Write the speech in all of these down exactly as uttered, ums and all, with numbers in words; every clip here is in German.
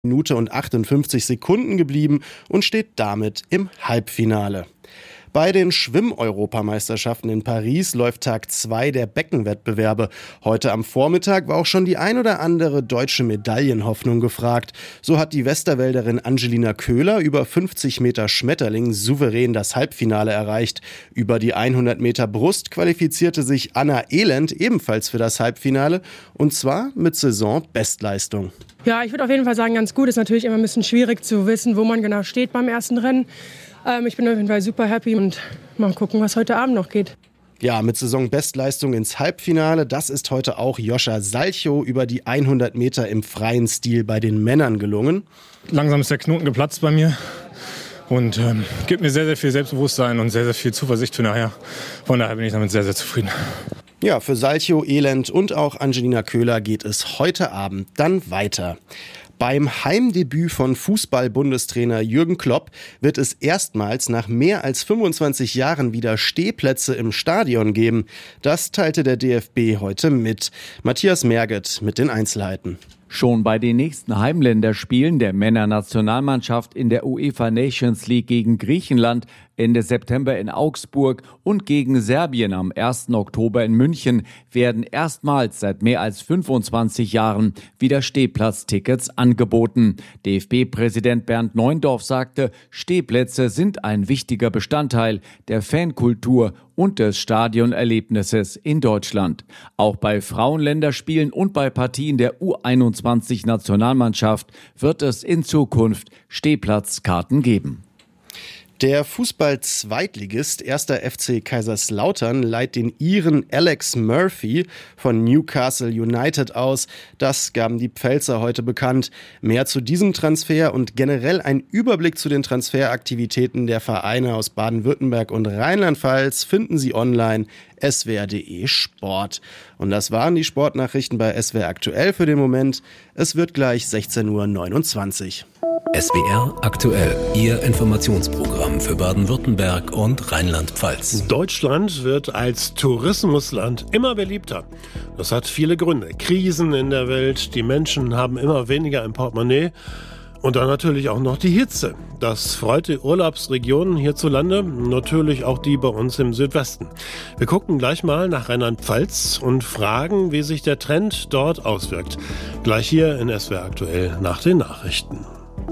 Minute und achtundfünfzig Sekunden geblieben und steht damit im Halbfinale. Bei den Schwimm-Europameisterschaften in Paris läuft Tag zwei der Beckenwettbewerbe. Heute am Vormittag war auch schon die ein oder andere deutsche Medaillenhoffnung gefragt. So hat die Westerwälderin Angelina Köhler über fünfzig Meter Schmetterling souverän das Halbfinale erreicht. Über die hundert Meter Brust qualifizierte sich Anna Elend ebenfalls für das Halbfinale, und zwar mit Saisonbestleistung. Ja, ich würde auf jeden Fall sagen, ganz gut. Ist natürlich immer ein bisschen schwierig zu wissen, wo man genau steht beim ersten Rennen. Ähm, ich bin auf jeden Fall super happy und mal gucken, was heute Abend noch geht. Ja, mit Saisonbestleistung ins Halbfinale, das ist heute auch Joscha Salchow über die hundert Meter im freien Stil bei den Männern gelungen. Langsam ist der Knoten geplatzt bei mir und ähm, gibt mir sehr, sehr viel Selbstbewusstsein und sehr, sehr viel Zuversicht für nachher. Von daher bin ich damit sehr, sehr zufrieden. Ja, für Salchow, Elend und auch Angelina Köhler geht es heute Abend dann weiter. Beim Heimdebüt von Fußball-Bundestrainer Jürgen Klopp wird es erstmals nach mehr als fünfundzwanzig Jahren wieder Stehplätze im Stadion geben. Das teilte der D F B heute mit. Matthias Merget mit den Einzelheiten. Schon bei den nächsten Heimländerspielen der Männernationalmannschaft in der UEFA Nations League gegen Griechenland Ende September in Augsburg und gegen Serbien am ersten Oktober in München werden erstmals seit mehr als fünfundzwanzig Jahren wieder Stehplatztickets angeboten. D F B-Präsident Bernd Neuendorf sagte, Stehplätze sind ein wichtiger Bestandteil der Fankultur und des Stadionerlebnisses in Deutschland. Auch bei Frauenländerspielen und bei Partien der U einundzwanzig Nationalmannschaft wird es in Zukunft Stehplatzkarten geben. Der Fußball-Zweitligist erster F C Kaiserslautern leiht den Iren Alex Murphy von Newcastle United aus. Das gaben die Pfälzer heute bekannt. Mehr zu diesem Transfer und generell ein Überblick zu den Transferaktivitäten der Vereine aus Baden-Württemberg und Rheinland-Pfalz finden Sie online s w r punkt d e Sport. Und das waren die Sportnachrichten bei S W R aktuell für den Moment. Es wird gleich sechzehn Uhr neunundzwanzig. S W R aktuell, Ihr Informationsprogramm für Baden-Württemberg und Rheinland-Pfalz. Deutschland wird als Tourismusland immer beliebter. Das hat viele Gründe. Krisen in der Welt, die Menschen haben immer weniger im Portemonnaie. Und dann natürlich auch noch die Hitze. Das freut die Urlaubsregionen hierzulande, natürlich auch die bei uns im Südwesten. Wir gucken gleich mal nach Rheinland-Pfalz und fragen, wie sich der Trend dort auswirkt. Gleich hier in S W R aktuell nach den Nachrichten.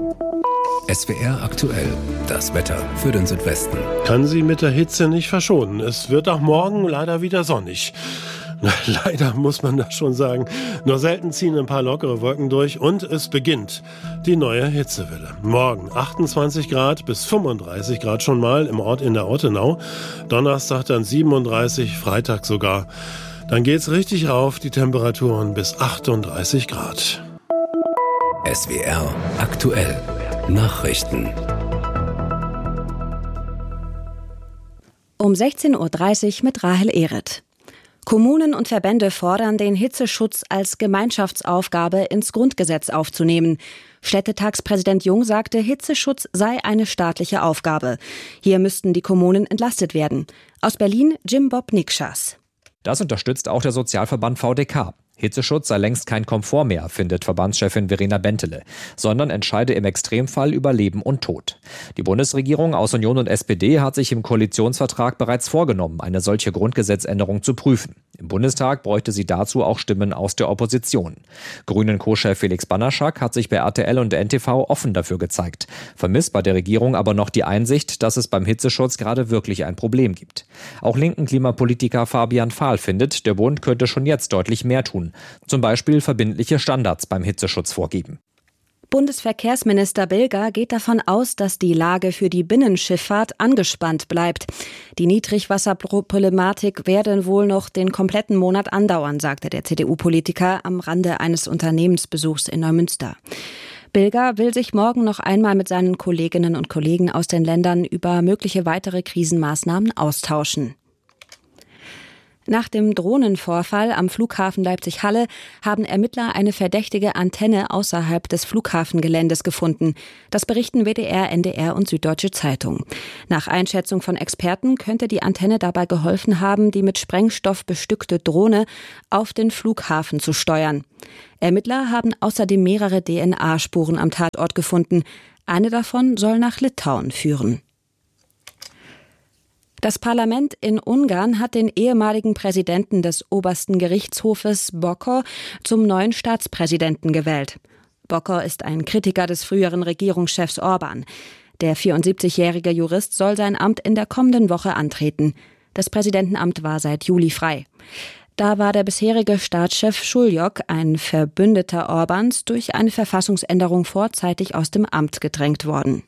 S W R aktuell, das Wetter für den Südwesten. Kann sie mit der Hitze nicht verschonen. Es wird auch morgen leider wieder sonnig. Na, leider muss man das schon sagen. Nur selten ziehen ein paar lockere Wolken durch und es beginnt die neue Hitzewelle. Morgen achtundzwanzig Grad bis fünfunddreißig Grad schon mal im Ort in der Ortenau. Donnerstag dann siebenunddreißig, Freitag sogar. Dann geht's richtig rauf, die Temperaturen bis achtunddreißig Grad. S W R aktuell. Nachrichten. Um sechzehn Uhr dreißig mit Rahel Ehret. Kommunen und Verbände fordern, den Hitzeschutz als Gemeinschaftsaufgabe ins Grundgesetz aufzunehmen. Städtetagspräsident Jung sagte, Hitzeschutz sei eine staatliche Aufgabe. Hier müssten die Kommunen entlastet werden. Aus Berlin Jim Bob Nikschas. Das unterstützt auch der Sozialverband V D K. Hitzeschutz sei längst kein Komfort mehr, findet Verbandschefin Verena Bentele, sondern entscheide im Extremfall über Leben und Tod. Die Bundesregierung aus Union und S P D hat sich im Koalitionsvertrag bereits vorgenommen, eine solche Grundgesetzänderung zu prüfen. Im Bundestag bräuchte sie dazu auch Stimmen aus der Opposition. Grünen-Co-Chef Felix Banaschak hat sich bei R T L und N T V offen dafür gezeigt, vermisst bei der Regierung aber noch die Einsicht, dass es beim Hitzeschutz gerade wirklich ein Problem gibt. Auch linken Klimapolitiker Fabian Fahl findet, der Bund könnte schon jetzt deutlich mehr tun. Zum Beispiel verbindliche Standards beim Hitzeschutz vorgeben. Bundesverkehrsminister Bilger geht davon aus, dass die Lage für die Binnenschifffahrt angespannt bleibt. Die Niedrigwasserproblematik werde wohl noch den kompletten Monat andauern, sagte der C D U-Politiker am Rande eines Unternehmensbesuchs in Neumünster. Bilger will sich morgen noch einmal mit seinen Kolleginnen und Kollegen aus den Ländern über mögliche weitere Krisenmaßnahmen austauschen. Nach dem Drohnenvorfall am Flughafen Leipzig-Halle haben Ermittler eine verdächtige Antenne außerhalb des Flughafengeländes gefunden. Das berichten W D R, N D R und Süddeutsche Zeitung. Nach Einschätzung von Experten könnte die Antenne dabei geholfen haben, die mit Sprengstoff bestückte Drohne auf den Flughafen zu steuern. Ermittler haben außerdem mehrere D N A-Spuren am Tatort gefunden. Eine davon soll nach Litauen führen. Das Parlament in Ungarn hat den ehemaligen Präsidenten des obersten Gerichtshofes Bokor zum neuen Staatspräsidenten gewählt. Bokor ist ein Kritiker des früheren Regierungschefs Orban. Der vierundsiebzigjährige Jurist soll sein Amt in der kommenden Woche antreten. Das Präsidentenamt war seit Juli frei. Da war der bisherige Staatschef Schuljok, ein Verbündeter Orbans, durch eine Verfassungsänderung vorzeitig aus dem Amt gedrängt worden.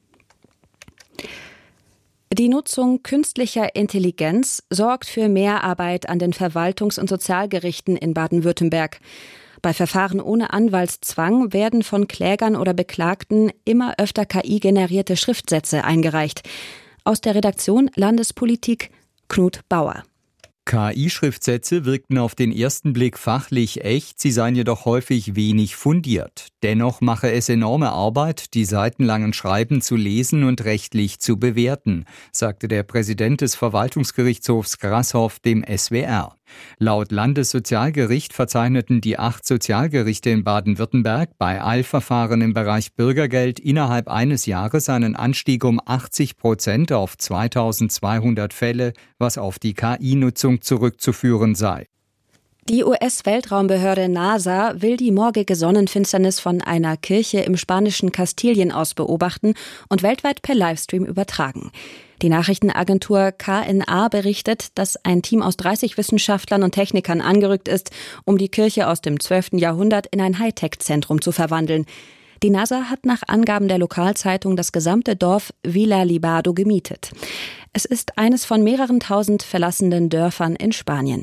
Die Nutzung künstlicher Intelligenz sorgt für mehr Arbeit an den Verwaltungs- und Sozialgerichten in Baden-Württemberg. Bei Verfahren ohne Anwaltszwang werden von Klägern oder Beklagten immer öfter K I-generierte Schriftsätze eingereicht. Aus der Redaktion Landespolitik Knut Bauer. K I-Schriftsätze wirkten auf den ersten Blick fachlich echt, sie seien jedoch häufig wenig fundiert. Dennoch mache es enorme Arbeit, die seitenlangen Schreiben zu lesen und rechtlich zu bewerten, sagte der Präsident des Verwaltungsgerichtshofs Grasshoff dem S W R. Laut Landessozialgericht verzeichneten die acht Sozialgerichte in Baden-Württemberg bei Eilverfahren im Bereich Bürgergeld innerhalb eines Jahres einen Anstieg um achtzig Prozent auf zweitausendzweihundert Fälle, was auf die K I-Nutzung zurückzuführen sei. Die U S-Weltraumbehörde NASA will die morgige Sonnenfinsternis von einer Kirche im spanischen Kastilien aus beobachten und weltweit per Livestream übertragen. Die Nachrichtenagentur K N A berichtet, dass ein Team aus dreißig Wissenschaftlern und Technikern angerückt ist, um die Kirche aus dem zwölften Jahrhundert in ein Hightech-Zentrum zu verwandeln. Die NASA hat nach Angaben der Lokalzeitung das gesamte Dorf Villa Libado gemietet. Es ist eines von mehreren tausend verlassenen Dörfern in Spanien.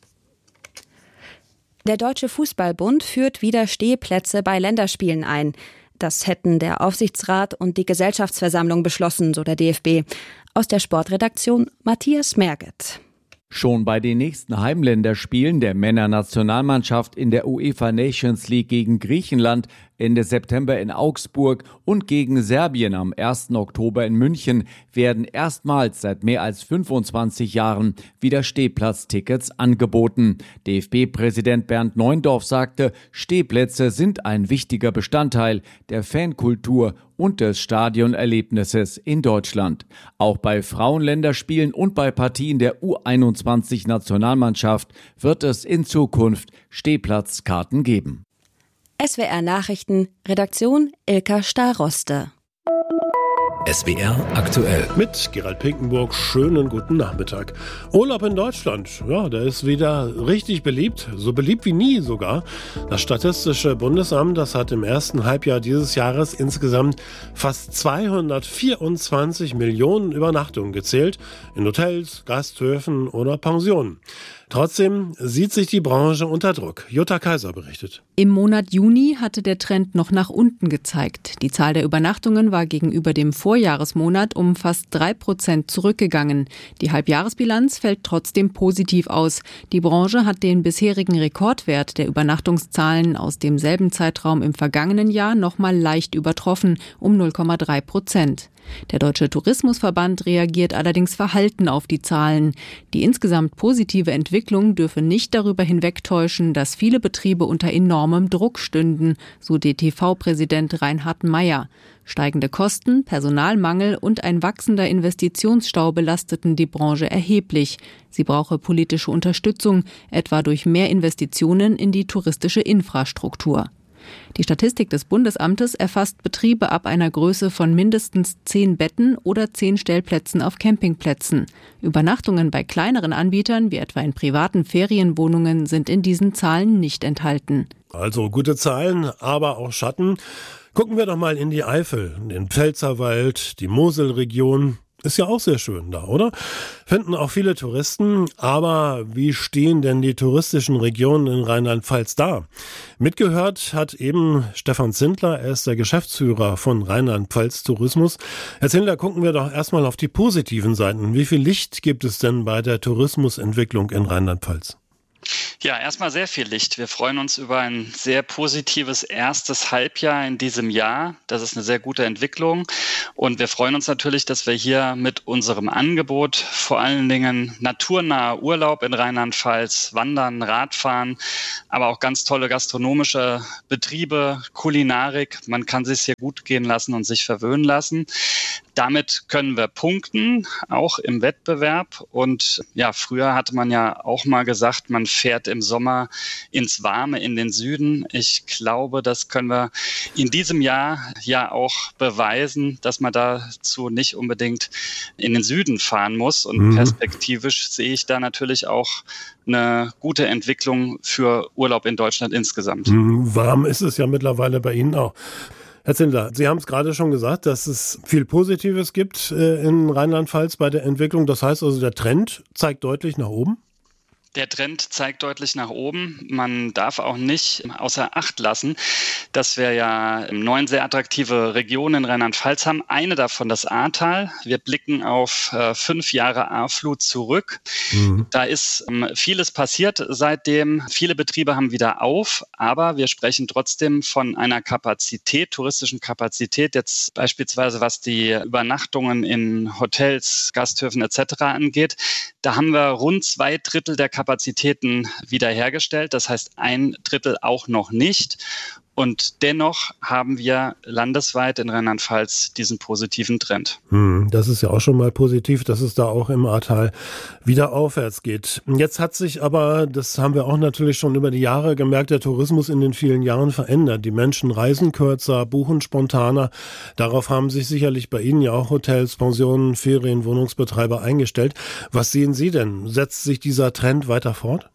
Der Deutsche Fußballbund führt wieder Stehplätze bei Länderspielen ein. Das hätten der Aufsichtsrat und die Gesellschaftsversammlung beschlossen, so der D F B. Aus der Sportredaktion Matthias Merget. Schon bei den nächsten Heimländerspielen der Männernationalmannschaft in der UEFA Nations League gegen Griechenland Ende September in Augsburg und gegen Serbien am ersten Oktober in München werden erstmals seit mehr als fünfundzwanzig Jahren wieder Stehplatztickets angeboten. D F B-Präsident Bernd Neuendorf sagte, Stehplätze sind ein wichtiger Bestandteil der Fankultur und des Stadionerlebnisses in Deutschland. Auch bei Frauenländerspielen und bei Partien der U einundzwanzig-Nationalmannschaft wird es in Zukunft Stehplatzkarten geben. S W R Nachrichten, Redaktion Ilka Staroste. S W R aktuell. Mit Gerald Pinkenburg, schönen guten Nachmittag. Urlaub in Deutschland, ja, der ist wieder richtig beliebt, so beliebt wie nie sogar. Das Statistische Bundesamt, das hat im ersten Halbjahr dieses Jahres insgesamt fast zweihundertvierundzwanzig Millionen Übernachtungen gezählt, in Hotels, Gasthöfen oder Pensionen. Trotzdem sieht sich die Branche unter Druck. Jutta Kaiser berichtet. Im Monat Juni hatte der Trend noch nach unten gezeigt. Die Zahl der Übernachtungen war gegenüber dem Vorjahresmonat um fast drei Prozent zurückgegangen. Die Halbjahresbilanz fällt trotzdem positiv aus. Die Branche hat den bisherigen Rekordwert der Übernachtungszahlen aus demselben Zeitraum im vergangenen Jahr noch mal leicht übertroffen, um null Komma drei Prozent. Der Deutsche Tourismusverband reagiert allerdings verhalten auf die Zahlen. Die insgesamt positive Entwicklung dürfe nicht darüber hinwegtäuschen, dass viele Betriebe unter enormem Druck stünden, so D T V-Präsident Reinhard Meyer. Steigende Kosten, Personalmangel und ein wachsender Investitionsstau belasteten die Branche erheblich. Sie brauche politische Unterstützung, etwa durch mehr Investitionen in die touristische Infrastruktur. Die Statistik des Bundesamtes erfasst Betriebe ab einer Größe von mindestens zehn Betten oder zehn Stellplätzen auf Campingplätzen. Übernachtungen bei kleineren Anbietern, wie etwa in privaten Ferienwohnungen, sind in diesen Zahlen nicht enthalten. Also gute Zahlen, aber auch Schatten. Gucken wir doch mal in die Eifel, den Pfälzerwald, die Moselregion. Ist ja auch sehr schön da, oder? Finden auch viele Touristen. Aber wie stehen denn die touristischen Regionen in Rheinland-Pfalz da? Mitgehört hat eben Stefan Zindler. Er ist der Geschäftsführer von Rheinland-Pfalz Tourismus. Herr Zindler, gucken wir doch erstmal auf die positiven Seiten. Wie viel Licht gibt es denn bei der Tourismusentwicklung in Rheinland-Pfalz? Ja, erstmal sehr viel Licht. Wir freuen uns über ein sehr positives erstes Halbjahr in diesem Jahr. Das ist eine sehr gute Entwicklung. Und wir freuen uns natürlich, dass wir hier mit unserem Angebot vor allen Dingen naturnaher Urlaub in Rheinland-Pfalz, Wandern, Radfahren, aber auch ganz tolle gastronomische Betriebe, Kulinarik. Man kann sich hier gut gehen lassen und sich verwöhnen lassen. Damit können wir punkten, auch im Wettbewerb. Und ja, früher hatte man ja auch mal gesagt, man fährt im Sommer ins Warme, in den Süden. Ich glaube, das können wir in diesem Jahr ja auch beweisen, dass man dazu nicht unbedingt in den Süden fahren muss. Und mhm. perspektivisch sehe ich da natürlich auch eine gute Entwicklung für Urlaub in Deutschland insgesamt. Mhm, warm ist es ja mittlerweile bei Ihnen auch. Herr Zindler, Sie haben es gerade schon gesagt, dass es viel Positives gibt äh, in Rheinland-Pfalz bei der Entwicklung. Das heißt also, der Trend zeigt deutlich nach oben? Der Trend zeigt deutlich nach oben. Man darf auch nicht außer Acht lassen, dass wir ja neun sehr attraktive Regionen in Rheinland-Pfalz haben. Eine davon das Ahrtal. Wir blicken auf äh, fünf Jahre Ahrflut zurück. Mhm. Da ist ähm, vieles passiert seitdem. Viele Betriebe haben wieder auf, aber wir sprechen trotzdem von einer Kapazität, touristischen Kapazität, jetzt beispielsweise was die Übernachtungen in Hotels, Gasthöfen et cetera angeht. Da haben wir rund zwei Drittel der Kapazität Kapazitäten wiederhergestellt, das heißt ein Drittel auch noch nicht. Und dennoch haben wir landesweit in Rheinland-Pfalz diesen positiven Trend. Hm, das ist ja auch schon mal positiv, dass es da auch im Ahrtal wieder aufwärts geht. Jetzt hat sich aber, das haben wir auch natürlich schon über die Jahre gemerkt, der Tourismus in den vielen Jahren verändert. Die Menschen reisen kürzer, buchen spontaner. Darauf haben sich sicherlich bei Ihnen ja auch Hotels, Pensionen, Ferien, Wohnungsbetreiber eingestellt. Was sehen Sie denn? Setzt sich dieser Trend weiter fort?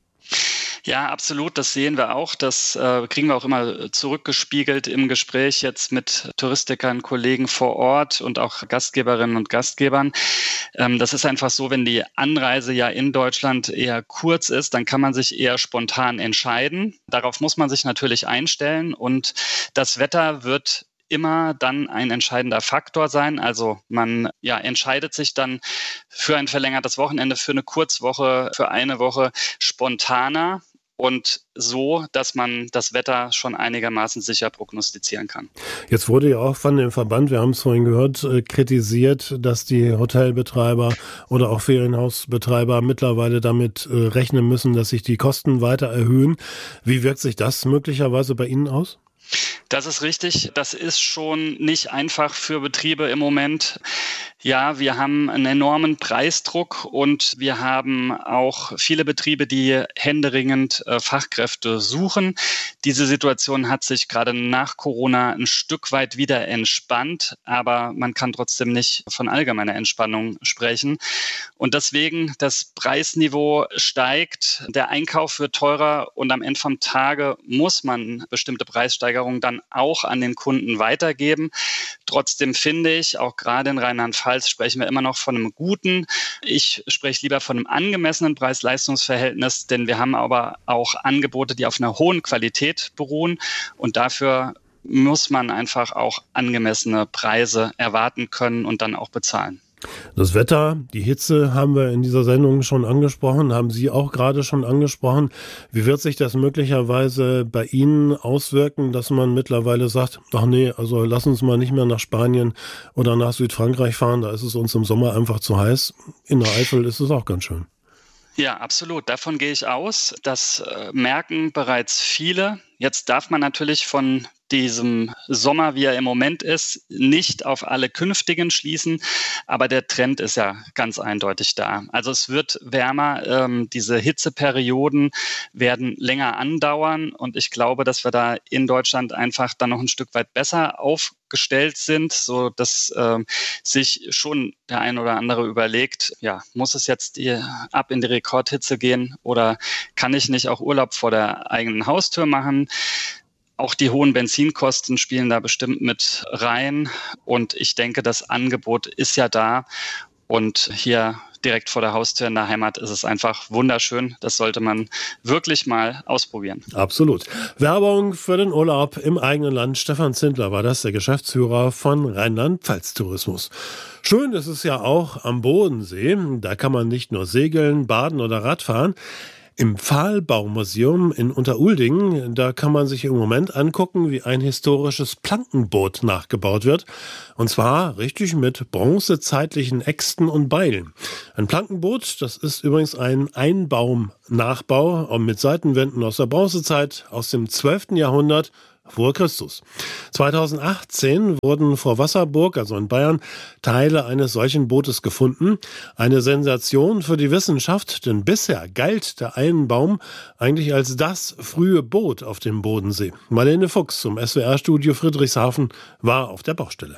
Ja, absolut. Das sehen wir auch. Das äh, kriegen wir auch immer zurückgespiegelt im Gespräch jetzt mit Touristikern, Kollegen vor Ort und auch Gastgeberinnen und Gastgebern. Ähm, das ist einfach so, wenn die Anreise ja in Deutschland eher kurz ist, dann kann man sich eher spontan entscheiden. Darauf muss man sich natürlich einstellen und das Wetter wird immer dann ein entscheidender Faktor sein. Also man ja entscheidet sich dann für ein verlängertes Wochenende, für eine Kurzwoche, für eine Woche spontaner und so, dass man das Wetter schon einigermaßen sicher prognostizieren kann. Jetzt wurde ja auch von dem Verband, wir haben es vorhin gehört, kritisiert, dass die Hotelbetreiber oder auch Ferienhausbetreiber mittlerweile damit rechnen müssen, dass sich die Kosten weiter erhöhen. Wie wirkt sich das möglicherweise bei Ihnen aus? Das ist richtig. Das ist schon nicht einfach für Betriebe im Moment. Ja, wir haben einen enormen Preisdruck und wir haben auch viele Betriebe, die händeringend äh, Fachkräfte suchen. Diese Situation hat sich gerade nach Corona ein Stück weit wieder entspannt, aber man kann trotzdem nicht von allgemeiner Entspannung sprechen. Und deswegen, das Preisniveau steigt, der Einkauf wird teurer und am Ende vom Tage muss man bestimmte Preissteigerungen dann auch an den Kunden weitergeben. Trotzdem finde ich, auch gerade in Rheinland-Pfalz sprechen wir immer noch von einem guten. Ich spreche lieber von einem angemessenen Preis-Leistungs-Verhältnis, denn wir haben aber auch Angebote, die auf einer hohen Qualität beruhen und dafür muss man einfach auch angemessene Preise erwarten können und dann auch bezahlen. Das Wetter, die Hitze haben wir in dieser Sendung schon angesprochen, haben Sie auch gerade schon angesprochen. Wie wird sich das möglicherweise bei Ihnen auswirken, dass man mittlerweile sagt, ach nee, also lass uns mal nicht mehr nach Spanien oder nach Südfrankreich fahren, da ist es uns im Sommer einfach zu heiß. In der Eifel ist es auch ganz schön. Ja, absolut. Davon gehe ich aus. Das äh, merken bereits viele. Jetzt darf man natürlich von diesem Sommer, wie er im Moment ist, nicht auf alle künftigen schließen. Aber der Trend ist ja ganz eindeutig da. Also es wird wärmer. Ähm, diese Hitzeperioden werden länger andauern. Und ich glaube, dass wir da in Deutschland einfach dann noch ein Stück weit besser aufgestellt sind, so dass ähm, sich schon der ein oder andere überlegt, ja, muss es jetzt die, ab in die Rekordhitze gehen oder kann ich nicht auch Urlaub vor der eigenen Haustür machen? Auch die hohen Benzinkosten spielen da bestimmt mit rein. Und ich denke, das Angebot ist ja da. Und hier direkt vor der Haustür in der Heimat ist es einfach wunderschön. Das sollte man wirklich mal ausprobieren. Absolut. Werbung für den Urlaub im eigenen Land. Stefan Zindler war das, der Geschäftsführer von Rheinland-Pfalz Tourismus. Schön ist es ja auch am Bodensee. Da kann man nicht nur segeln, baden oder Radfahren. Im Pfahlbaumuseum in Unteruldingen, da kann man sich im Moment angucken, wie ein historisches Plankenboot nachgebaut wird. Und zwar richtig mit bronzezeitlichen Äxten und Beilen. Ein Plankenboot, das ist übrigens ein Einbaum-Nachbau mit Seitenwänden aus der Bronzezeit aus dem zwölften Jahrhundert vor Christus. zweitausendachtzehn wurden vor Wasserburg, also in Bayern, Teile eines solchen Bootes gefunden. Eine Sensation für die Wissenschaft, denn bisher galt der Einbaum eigentlich als das frühe Boot auf dem Bodensee. Marlene Fuchs zum S W R-Studio Friedrichshafen war auf der Baustelle.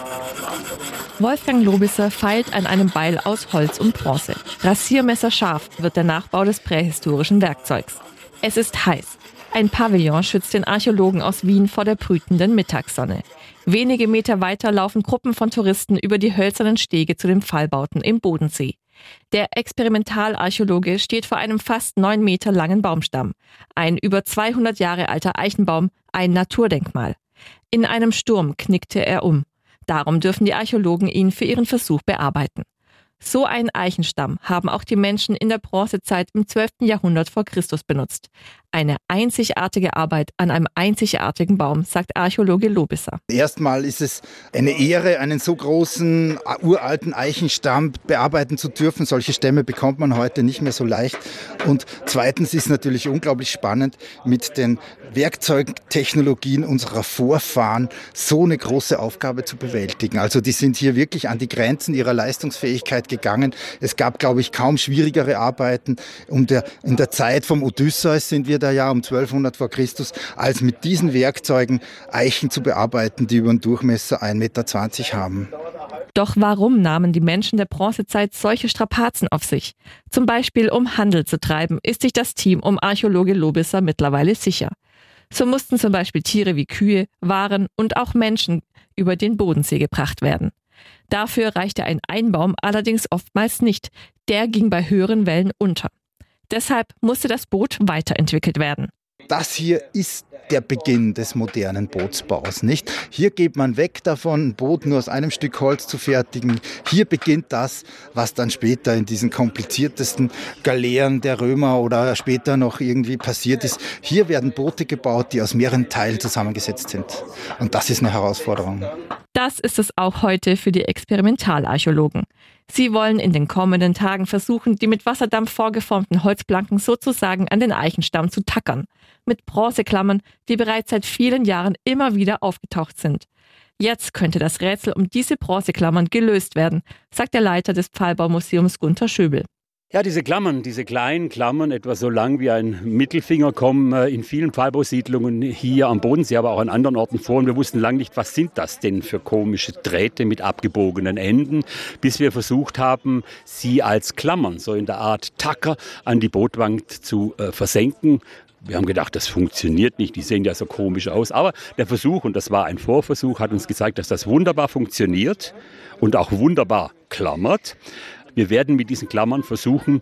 Wolfgang Lobisser feilt an einem Beil aus Holz und Bronze. Rasiermesserscharf wird der Nachbau des prähistorischen Werkzeugs. Es ist heiß. Ein Pavillon schützt den Archäologen aus Wien vor der brütenden Mittagssonne. Wenige Meter weiter laufen Gruppen von Touristen über die hölzernen Stege zu den Pfahlbauten im Bodensee. Der Experimentalarchäologe steht vor einem fast neun Meter langen Baumstamm. Ein über zweihundert Jahre alter Eichenbaum, ein Naturdenkmal. In einem Sturm knickte er um. Darum dürfen die Archäologen ihn für ihren Versuch bearbeiten. So einen Eichenstamm haben auch die Menschen in der Bronzezeit im zwölften Jahrhundert vor Christus benutzt. Eine einzigartige Arbeit an einem einzigartigen Baum, sagt Archäologe Lobisser. Erstmal ist es eine Ehre, einen so großen, uralten Eichenstamm bearbeiten zu dürfen. Solche Stämme bekommt man heute nicht mehr so leicht. Und zweitens ist natürlich unglaublich spannend, mit den Werkzeugtechnologien unserer Vorfahren so eine große Aufgabe zu bewältigen. Also die sind hier wirklich an die Grenzen ihrer Leistungsfähigkeit gegangen. Es gab, glaube ich, kaum schwierigere Arbeiten. Um der, in der Zeit vom Odysseus sind wir da ja um zwölfhundert vor Christus, als mit diesen Werkzeugen Eichen zu bearbeiten, die über einen Durchmesser ein Meter zwanzig haben. Doch warum nahmen die Menschen der Bronzezeit solche Strapazen auf sich? Zum Beispiel um Handel zu treiben, ist sich das Team um Archäologe Lobisser mittlerweile sicher. So mussten zum Beispiel Tiere wie Kühe, Waren und auch Menschen über den Bodensee gebracht werden. Dafür reichte ein Einbaum allerdings oftmals nicht. Der ging bei höheren Wellen unter. Deshalb musste das Boot weiterentwickelt werden. Das hier ist der Beginn des modernen Bootsbaus, nicht? Hier geht man weg davon, ein Boot nur aus einem Stück Holz zu fertigen. Hier beginnt das, was dann später in diesen kompliziertesten Galeeren der Römer oder später noch irgendwie passiert ist. Hier werden Boote gebaut, die aus mehreren Teilen zusammengesetzt sind. Und das ist eine Herausforderung. Das ist es auch heute für die Experimentalarchäologen. Sie wollen in den kommenden Tagen versuchen, die mit Wasserdampf vorgeformten Holzplanken sozusagen an den Eichenstamm zu tackern. Mit Bronzeklammern, die bereits seit vielen Jahren immer wieder aufgetaucht sind. Jetzt könnte das Rätsel um diese Bronzeklammern gelöst werden, sagt der Leiter des Pfahlbaumuseums Gunter Schöbel. Ja, diese Klammern, diese kleinen Klammern, etwa so lang wie ein Mittelfinger, kommen in vielen Pfahlbausiedlungen hier am Bodensee, aber auch an anderen Orten vor. Und wir wussten lange nicht, was sind das denn für komische Drähte mit abgebogenen Enden, bis wir versucht haben, sie als Klammern, so in der Art Tacker, an die Bootwand zu äh, versenken. Wir haben gedacht, das funktioniert nicht, die sehen ja so komisch aus. Aber der Versuch, und das war ein Vorversuch, hat uns gezeigt, dass das wunderbar funktioniert und auch wunderbar klammert. Wir werden mit diesen Klammern versuchen,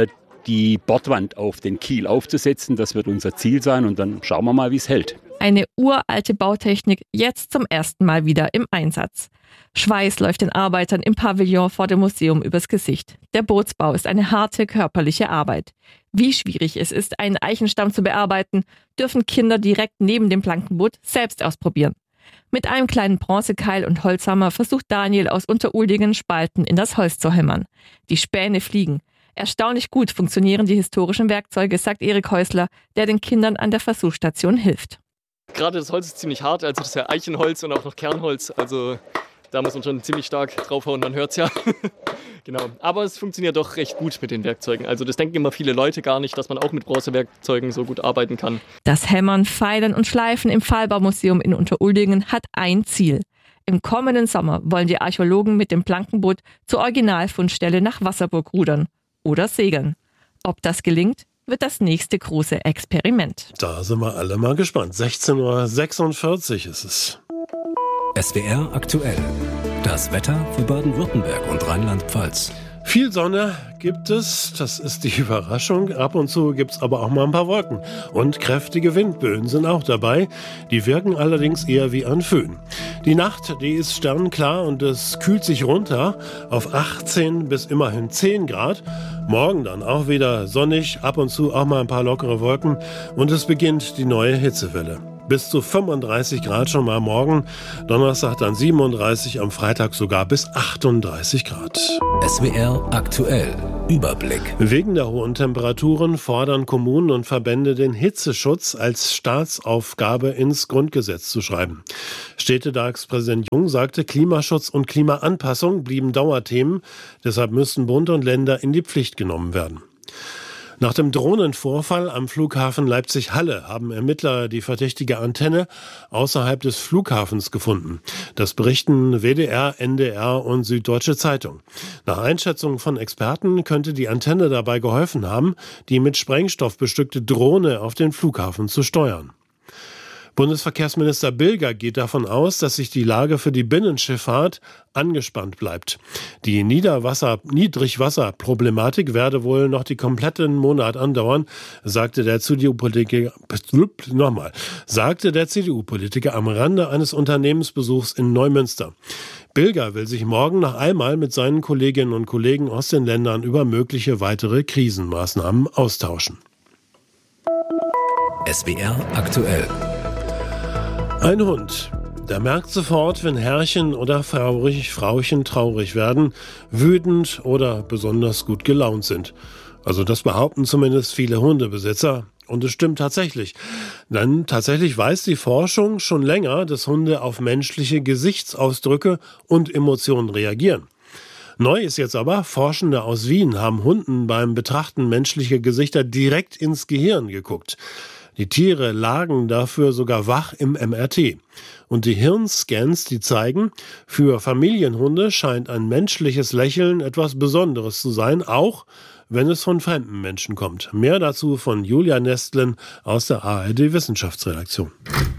die Bordwand auf den Kiel aufzusetzen. Das wird unser Ziel sein und dann schauen wir mal, wie es hält. Eine uralte Bautechnik, jetzt zum ersten Mal wieder im Einsatz. Schweiß läuft den Arbeitern im Pavillon vor dem Museum übers Gesicht. Der Bootsbau ist eine harte körperliche Arbeit. Wie schwierig es ist, einen Eichenstamm zu bearbeiten, dürfen Kinder direkt neben dem Plankenboot selbst ausprobieren. Mit einem kleinen Bronzekeil und Holzhammer versucht Daniel aus Unteruldingen Spalten in das Holz zu hämmern. Die Späne fliegen. Erstaunlich gut funktionieren die historischen Werkzeuge, sagt Erik Häusler, der den Kindern an der Versuchsstation hilft. Gerade das Holz ist ziemlich hart, also das ist ja Eichenholz und auch noch Kernholz, also da muss man schon ziemlich stark draufhauen, man hört es ja. Genau. Aber es funktioniert doch recht gut mit den Werkzeugen. Also das denken immer viele Leute gar nicht, dass man auch mit Bronzewerkzeugen so gut arbeiten kann. Das Hämmern, Feilen und Schleifen im Pfahlbaumuseum in Unteruldingen hat ein Ziel. Im kommenden Sommer wollen die Archäologen mit dem Plankenboot zur Originalfundstelle nach Wasserburg rudern oder segeln. Ob das gelingt, wird das nächste große Experiment. Da sind wir alle mal gespannt. sechzehn Uhr sechsundvierzig ist es. S W R aktuell. Das Wetter für Baden-Württemberg und Rheinland-Pfalz. Viel Sonne gibt es, das ist die Überraschung. Ab und zu gibt es aber auch mal ein paar Wolken. Und kräftige Windböen sind auch dabei. Die wirken allerdings eher wie ein Föhn. Die Nacht, die ist sternklar und es kühlt sich runter auf achtzehn bis immerhin zehn Grad. Morgen dann auch wieder sonnig, ab und zu auch mal ein paar lockere Wolken. Und es beginnt die neue Hitzewelle. Bis zu fünfunddreißig Grad schon mal morgen. Donnerstag dann siebenunddreißig, am Freitag sogar bis achtunddreißig Grad. S W R aktuell. Überblick. Wegen der hohen Temperaturen fordern Kommunen und Verbände, den Hitzeschutz als Staatsaufgabe ins Grundgesetz zu schreiben. Städtetagspräsident Jung sagte, Klimaschutz und Klimaanpassung blieben Dauerthemen. Deshalb müssten Bund und Länder in die Pflicht genommen werden. Nach dem Drohnenvorfall am Flughafen Leipzig-Halle haben Ermittler die verdächtige Antenne außerhalb des Flughafens gefunden. Das berichten W D R, N D R und Süddeutsche Zeitung. Nach Einschätzung von Experten könnte die Antenne dabei geholfen haben, die mit Sprengstoff bestückte Drohne auf den Flughafen zu steuern. Bundesverkehrsminister Bilger geht davon aus, dass sich die Lage für die Binnenschifffahrt angespannt bleibt. Die Niederwasser, Niedrigwasserproblematik werde wohl noch die kompletten Monat andauern, sagte der C D U-Politiker, nochmal, sagte der C D U-Politiker am Rande eines Unternehmensbesuchs in Neumünster. Bilger will sich morgen noch einmal mit seinen Kolleginnen und Kollegen aus den Ländern über mögliche weitere Krisenmaßnahmen austauschen. S W R aktuell. Ein Hund, der merkt sofort, wenn Herrchen oder Frauchen, Frauchen traurig werden, wütend oder besonders gut gelaunt sind. Also das behaupten zumindest viele Hundebesitzer. Und es stimmt tatsächlich. Denn tatsächlich weiß die Forschung schon länger, dass Hunde auf menschliche Gesichtsausdrücke und Emotionen reagieren. Neu ist jetzt aber, Forschende aus Wien haben Hunden beim Betrachten menschlicher Gesichter direkt ins Gehirn geguckt. Die Tiere lagen dafür sogar wach im M R T. Und die Hirnscans, die zeigen, für Familienhunde scheint ein menschliches Lächeln etwas Besonderes zu sein, auch wenn es von fremden Menschen kommt. Mehr dazu von Julia Nestlen aus der A R D-Wissenschaftsredaktion.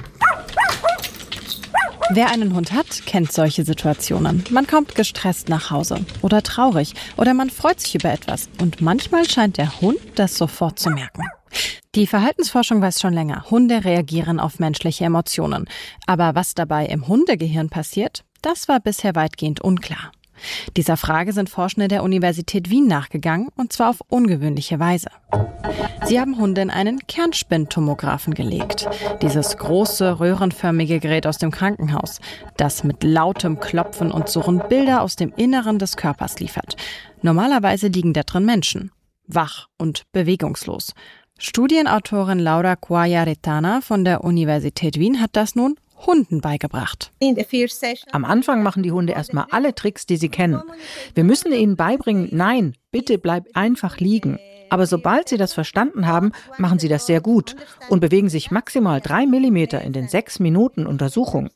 Wer einen Hund hat, kennt solche Situationen. Man kommt gestresst nach Hause oder traurig oder man freut sich über etwas. Und manchmal scheint der Hund das sofort zu merken. Die Verhaltensforschung weiß schon länger, Hunde reagieren auf menschliche Emotionen. Aber was dabei im Hundegehirn passiert, das war bisher weitgehend unklar. Dieser Frage sind Forschende der Universität Wien nachgegangen, und zwar auf ungewöhnliche Weise. Sie haben Hunde in einen Kernspintomographen gelegt. Dieses große, röhrenförmige Gerät aus dem Krankenhaus, das mit lautem Klopfen und Surren Bilder aus dem Inneren des Körpers liefert. Normalerweise liegen da drin Menschen, wach und bewegungslos. Studienautorin Laura Cuellar-Retana von der Universität Wien hat das nun Hunden beigebracht. Am Anfang machen die Hunde erstmal alle Tricks, die sie kennen. Wir müssen ihnen beibringen, nein, bitte bleib einfach liegen. Aber sobald sie das verstanden haben, machen sie das sehr gut und bewegen sich maximal drei Millimeter in den sechs Minuten Untersuchung.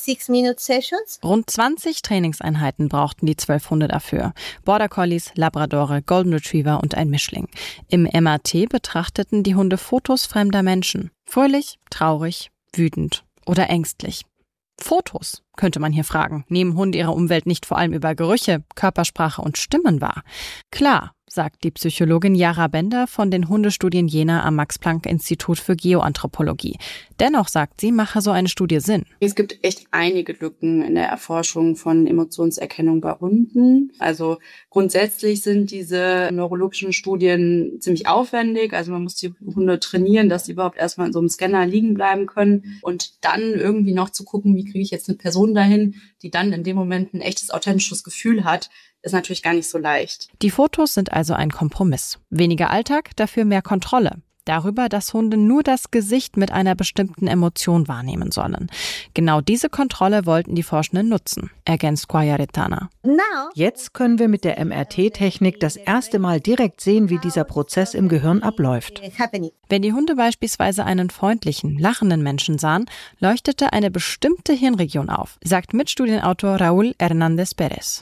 Rund zwanzig Trainingseinheiten brauchten die zwölf Hunde dafür. Border Collies, Labradore, Golden Retriever und ein Mischling. Im M R T betrachteten die Hunde Fotos fremder Menschen. Fröhlich, traurig, wütend oder ängstlich. Fotos, könnte man hier fragen. Nehmen Hunde ihre Umwelt nicht vor allem über Gerüche, Körpersprache und Stimmen wahr? Klar, sagt die Psychologin Jara Bender von den Hundestudien Jena am Max-Planck-Institut für Geoanthropologie. Dennoch, sagt sie, mache so eine Studie Sinn. Es gibt echt einige Lücken in der Erforschung von Emotionserkennung bei Hunden. Also grundsätzlich sind diese neurologischen Studien ziemlich aufwendig. Also man muss die Hunde trainieren, dass sie überhaupt erstmal in so einem Scanner liegen bleiben können. Und dann irgendwie noch zu gucken, wie kriege ich jetzt eine Person dahin, die dann in dem Moment ein echtes, authentisches Gefühl hat, ist natürlich gar nicht so leicht. Die Fotos sind also ein Kompromiss. Weniger Alltag, dafür mehr Kontrolle. Darüber, dass Hunde nur das Gesicht mit einer bestimmten Emotion wahrnehmen sollen. Genau diese Kontrolle wollten die Forschenden nutzen, ergänzt Cuellar-Retana. Jetzt können wir mit der M R T-Technik das erste Mal direkt sehen, wie dieser Prozess im Gehirn abläuft. Wenn die Hunde beispielsweise einen freundlichen, lachenden Menschen sahen, leuchtete eine bestimmte Hirnregion auf, sagt Mitstudienautor Raúl Hernández Pérez.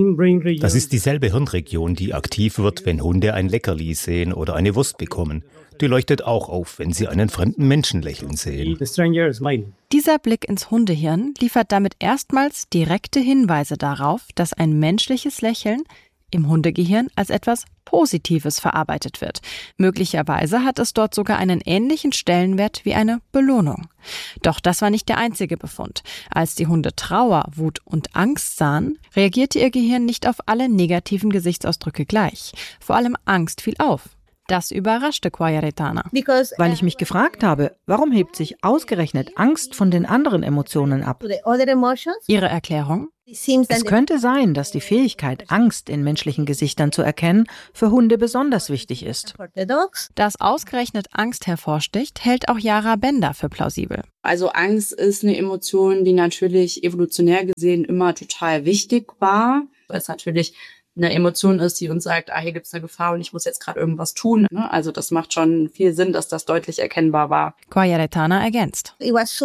Das ist dieselbe Hirnregion, die aktiv wird, wenn Hunde ein Leckerli sehen oder eine Wurst bekommen. die leuchtet auch auf, wenn sie einen fremden Menschen lächeln sehen. Dieser Blick ins Hundehirn liefert damit erstmals direkte Hinweise darauf, dass ein menschliches Lächeln im Hundegehirn als etwas Positives verarbeitet wird. Möglicherweise hat es dort sogar einen ähnlichen Stellenwert wie eine Belohnung. Doch das war nicht der einzige Befund. Als die Hunde Trauer, Wut und Angst sahen, reagierte ihr Gehirn nicht auf alle negativen Gesichtsausdrücke gleich. Vor allem Angst fiel auf. Das überraschte Quareretana. Weil ich mich gefragt habe, warum hebt sich ausgerechnet Angst von den anderen Emotionen ab? Ihre Erklärung? Es könnte sein, dass die Fähigkeit, Angst in menschlichen Gesichtern zu erkennen, für Hunde besonders wichtig ist. Dass ausgerechnet Angst hervorsticht, hält auch Yara Bender für plausibel. Also Angst ist eine Emotion, die natürlich evolutionär gesehen immer total wichtig war, weil es natürlich eine Emotion ist, die uns sagt, ah, hier gibt es eine Gefahr und ich muss jetzt gerade irgendwas tun. Also das macht schon viel Sinn, dass das deutlich erkennbar war. Quareretana ergänzt.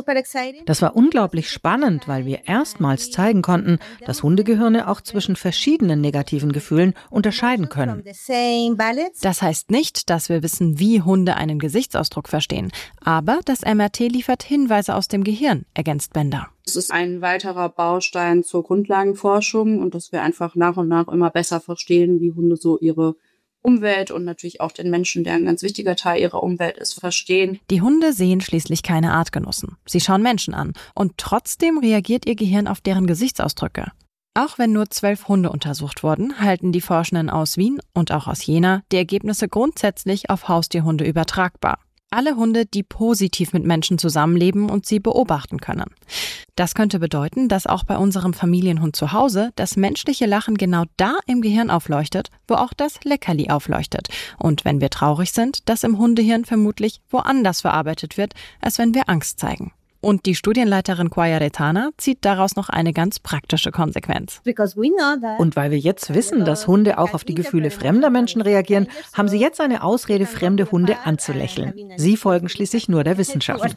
Das war unglaublich spannend, weil wir erstmals zeigen konnten, dass Hundegehirne auch zwischen verschiedenen negativen Gefühlen unterscheiden können. Das heißt nicht, dass wir wissen, wie Hunde einen Gesichtsausdruck verstehen, aber das M R T liefert Hinweise aus dem Gehirn, ergänzt Bender. Es ist ein weiterer Baustein zur Grundlagenforschung und dass wir einfach nach und nach immer besser verstehen, wie Hunde so ihre Umwelt und natürlich auch den Menschen, der ein ganz wichtiger Teil ihrer Umwelt ist, verstehen. Die Hunde sehen schließlich keine Artgenossen. Sie schauen Menschen an und trotzdem reagiert ihr Gehirn auf deren Gesichtsausdrücke. Auch wenn nur zwölf Hunde untersucht wurden, halten die Forschenden aus Wien und auch aus Jena die Ergebnisse grundsätzlich auf Haustierhunde übertragbar. Alle Hunde, die positiv mit Menschen zusammenleben und sie beobachten können. Das könnte bedeuten, dass auch bei unserem Familienhund zu Hause das menschliche Lachen genau da im Gehirn aufleuchtet, wo auch das Leckerli aufleuchtet. Und wenn wir traurig sind, das im Hundehirn vermutlich woanders verarbeitet wird, als wenn wir Angst zeigen. Und die Studienleiterin Quareretana zieht daraus noch eine ganz praktische Konsequenz. Und weil wir jetzt wissen, dass Hunde auch auf die Gefühle fremder Menschen reagieren, haben sie jetzt eine Ausrede, fremde Hunde anzulächeln. Sie folgen schließlich nur der Wissenschaft.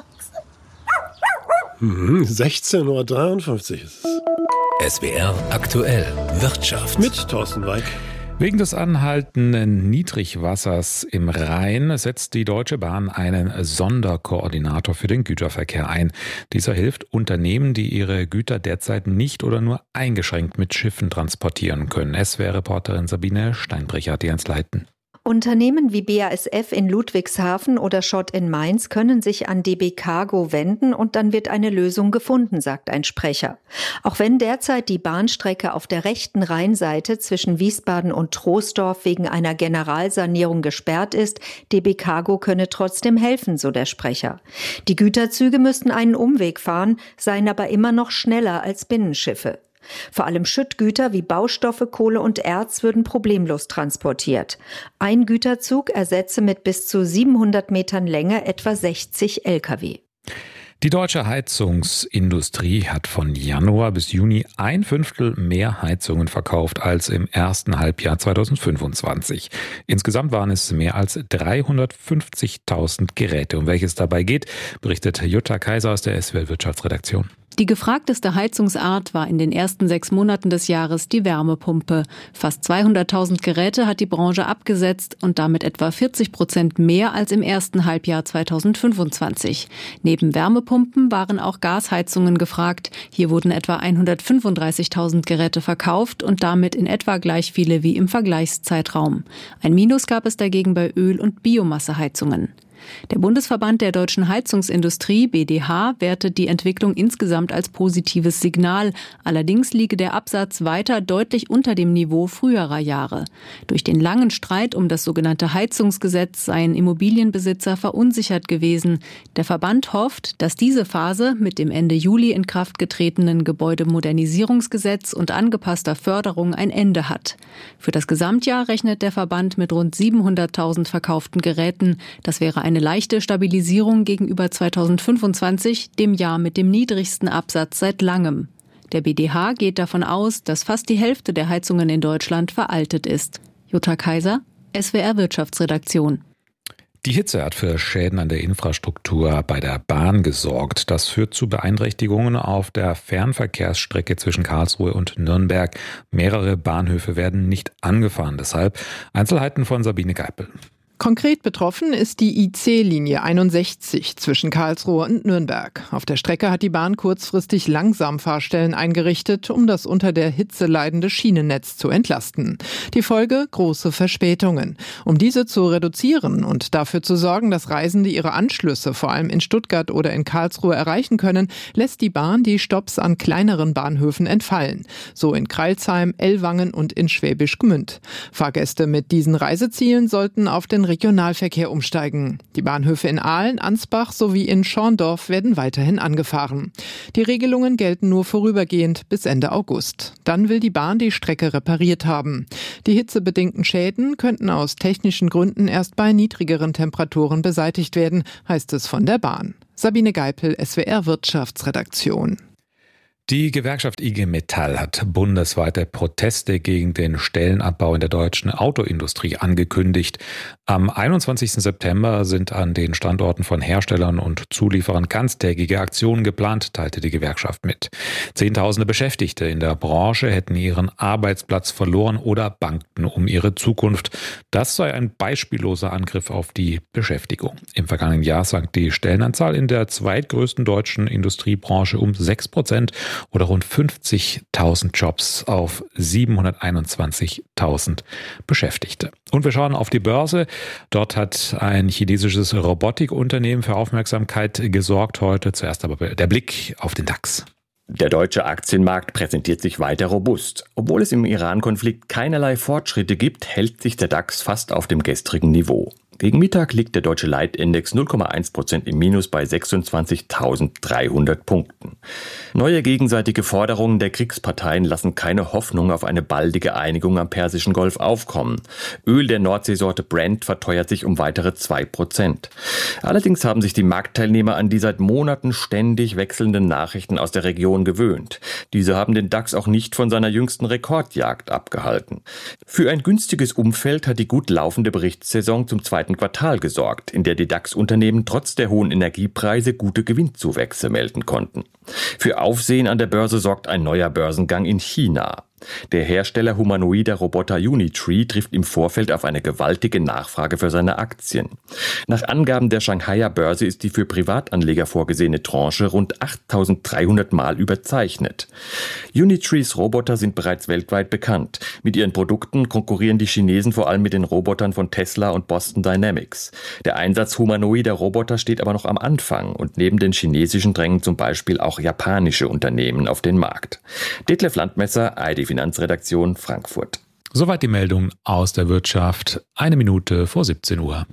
Mhm, sechzehn Uhr dreiundfünfzig ist es. S W R aktuell Wirtschaft. Mit Thorsten Weig. Wegen des anhaltenden Niedrigwassers im Rhein setzt die Deutsche Bahn einen Sonderkoordinator für den Güterverkehr ein. Dieser hilft Unternehmen, die ihre Güter derzeit nicht oder nur eingeschränkt mit Schiffen transportieren können. S W R-Reporterin Sabine Steinbrecher hat die ans Leiten. Unternehmen wie B A S F in Ludwigshafen oder Schott in Mainz können sich an D B Cargo wenden und dann wird eine Lösung gefunden, sagt ein Sprecher. Auch wenn derzeit die Bahnstrecke auf der rechten Rheinseite zwischen Wiesbaden und Troisdorf wegen einer Generalsanierung gesperrt ist, D B Cargo könne trotzdem helfen, so der Sprecher. Die Güterzüge müssten einen Umweg fahren, seien aber immer noch schneller als Binnenschiffe. Vor allem Schüttgüter wie Baustoffe, Kohle und Erz würden problemlos transportiert. Ein Güterzug ersetze mit bis zu siebenhundert Metern Länge etwa sechzig L K W. Die deutsche Heizungsindustrie hat von Januar bis Juni ein Fünftel mehr Heizungen verkauft als im ersten Halbjahr zweitausendfünfundzwanzig. Insgesamt waren es mehr als dreihundertfünfzigtausend Geräte. Um welches dabei geht, berichtet Jutta Kaiser aus der S W R Wirtschaftsredaktion. Die gefragteste Heizungsart war in den ersten sechs Monaten des Jahres die Wärmepumpe. Fast zweihunderttausend Geräte hat die Branche abgesetzt und damit etwa vierzig Prozent mehr als im ersten Halbjahr zweitausendfünfundzwanzig. Neben Wärmepumpen waren auch Gasheizungen gefragt. Hier wurden etwa hundertfünfunddreißigtausend Geräte verkauft und damit in etwa gleich viele wie im Vergleichszeitraum. Ein Minus gab es dagegen bei Öl- und Biomasseheizungen. Der Bundesverband der deutschen Heizungsindustrie, B D H, wertet die Entwicklung insgesamt als positives Signal. Allerdings liege der Absatz weiter deutlich unter dem Niveau früherer Jahre. Durch den langen Streit um das sogenannte Heizungsgesetz seien Immobilienbesitzer verunsichert gewesen. Der Verband hofft, dass diese Phase mit dem Ende Juli in Kraft getretenen Gebäudemodernisierungsgesetz und angepasster Förderung ein Ende hat. Für das Gesamtjahr rechnet der Verband mit rund siebenhunderttausend verkauften Geräten. Das wäre eine leichte Stabilisierung gegenüber zweitausendfünfundzwanzig, dem Jahr mit dem niedrigsten Absatz seit langem. Der B D H geht davon aus, dass fast die Hälfte der Heizungen in Deutschland veraltet ist. Jutta Kaiser, S W R Wirtschaftsredaktion. Die Hitze hat für Schäden an der Infrastruktur bei der Bahn gesorgt. Das führt zu Beeinträchtigungen auf der Fernverkehrsstrecke zwischen Karlsruhe und Nürnberg. Mehrere Bahnhöfe werden nicht angefahren. Deshalb Einzelheiten von Sabine Geipel. Konkret betroffen ist die I C-Linie einundsechzig zwischen Karlsruhe und Nürnberg. Auf der Strecke hat die Bahn kurzfristig Langsamfahrstellen eingerichtet, um das unter der Hitze leidende Schienennetz zu entlasten. Die Folge: große Verspätungen. Um diese zu reduzieren und dafür zu sorgen, dass Reisende ihre Anschlüsse vor allem in Stuttgart oder in Karlsruhe erreichen können, lässt die Bahn die Stopps an kleineren Bahnhöfen entfallen. So in Crailsheim, Ellwangen und in Schwäbisch Gmünd. Fahrgäste mit diesen Reisezielen sollten auf den Regionalverkehr umsteigen. Die Bahnhöfe in Aalen, Ansbach sowie in Schorndorf werden weiterhin angefahren. Die Regelungen gelten nur vorübergehend bis Ende August. Dann will die Bahn die Strecke repariert haben. Die hitzebedingten Schäden könnten aus technischen Gründen erst bei niedrigeren Temperaturen beseitigt werden, heißt es von der Bahn. Sabine Geipel, S W R Wirtschaftsredaktion. Die Gewerkschaft I G Metall hat bundesweite Proteste gegen den Stellenabbau in der deutschen Autoindustrie angekündigt. Am einundzwanzigsten September sind an den Standorten von Herstellern und Zulieferern ganztägige Aktionen geplant, teilte die Gewerkschaft mit. Zehntausende Beschäftigte in der Branche hätten ihren Arbeitsplatz verloren oder bangten um ihre Zukunft. Das sei ein beispielloser Angriff auf die Beschäftigung. Im vergangenen Jahr sank die Stellenanzahl in der zweitgrößten deutschen Industriebranche um sechs Prozent. Oder rund fünfzigtausend Jobs auf siebenhunderteinundzwanzigtausend Beschäftigte. Und wir schauen auf die Börse. Dort hat ein chinesisches Robotikunternehmen für Aufmerksamkeit gesorgt heute. Zuerst aber der Blick auf den DAX. Der deutsche Aktienmarkt präsentiert sich weiter robust. Obwohl es im Iran-Konflikt keinerlei Fortschritte gibt, hält sich der DAX fast auf dem gestrigen Niveau. Gegen Mittag liegt der deutsche Leitindex null Komma eins Prozent im Minus bei sechsundzwanzigtausenddreihundert Punkten. Neue gegenseitige Forderungen der Kriegsparteien lassen keine Hoffnung auf eine baldige Einigung am Persischen Golf aufkommen. Öl der Nordseesorte Brent verteuert sich um weitere zwei Prozent. Allerdings haben sich die Marktteilnehmer an die seit Monaten ständig wechselnden Nachrichten aus der Region gewöhnt. Diese haben den DAX auch nicht von seiner jüngsten Rekordjagd abgehalten. Für ein günstiges Umfeld hat die gut laufende Berichtssaison zum zweiten Quartal gesorgt, in der die DAX-Unternehmen trotz der hohen Energiepreise gute Gewinnzuwächse melden konnten. Für Aufsehen an der Börse sorgt ein neuer Börsengang in China. Der Hersteller humanoider Roboter Unitree trifft im Vorfeld auf eine gewaltige Nachfrage für seine Aktien. Nach Angaben der Shanghaier Börse ist die für Privatanleger vorgesehene Tranche rund achttausenddreihundert Mal überzeichnet. Unitrees Roboter sind bereits weltweit bekannt. Mit ihren Produkten konkurrieren die Chinesen vor allem mit den Robotern von Tesla und Boston Dynamics. Der Einsatz humanoider Roboter steht aber noch am Anfang und neben den chinesischen drängen zum Beispiel auch japanische Unternehmen auf den Markt. Detlef Landmesser, I D Finanzredaktion Frankfurt. Soweit die Meldung aus der Wirtschaft. Eine Minute vor siebzehn Uhr.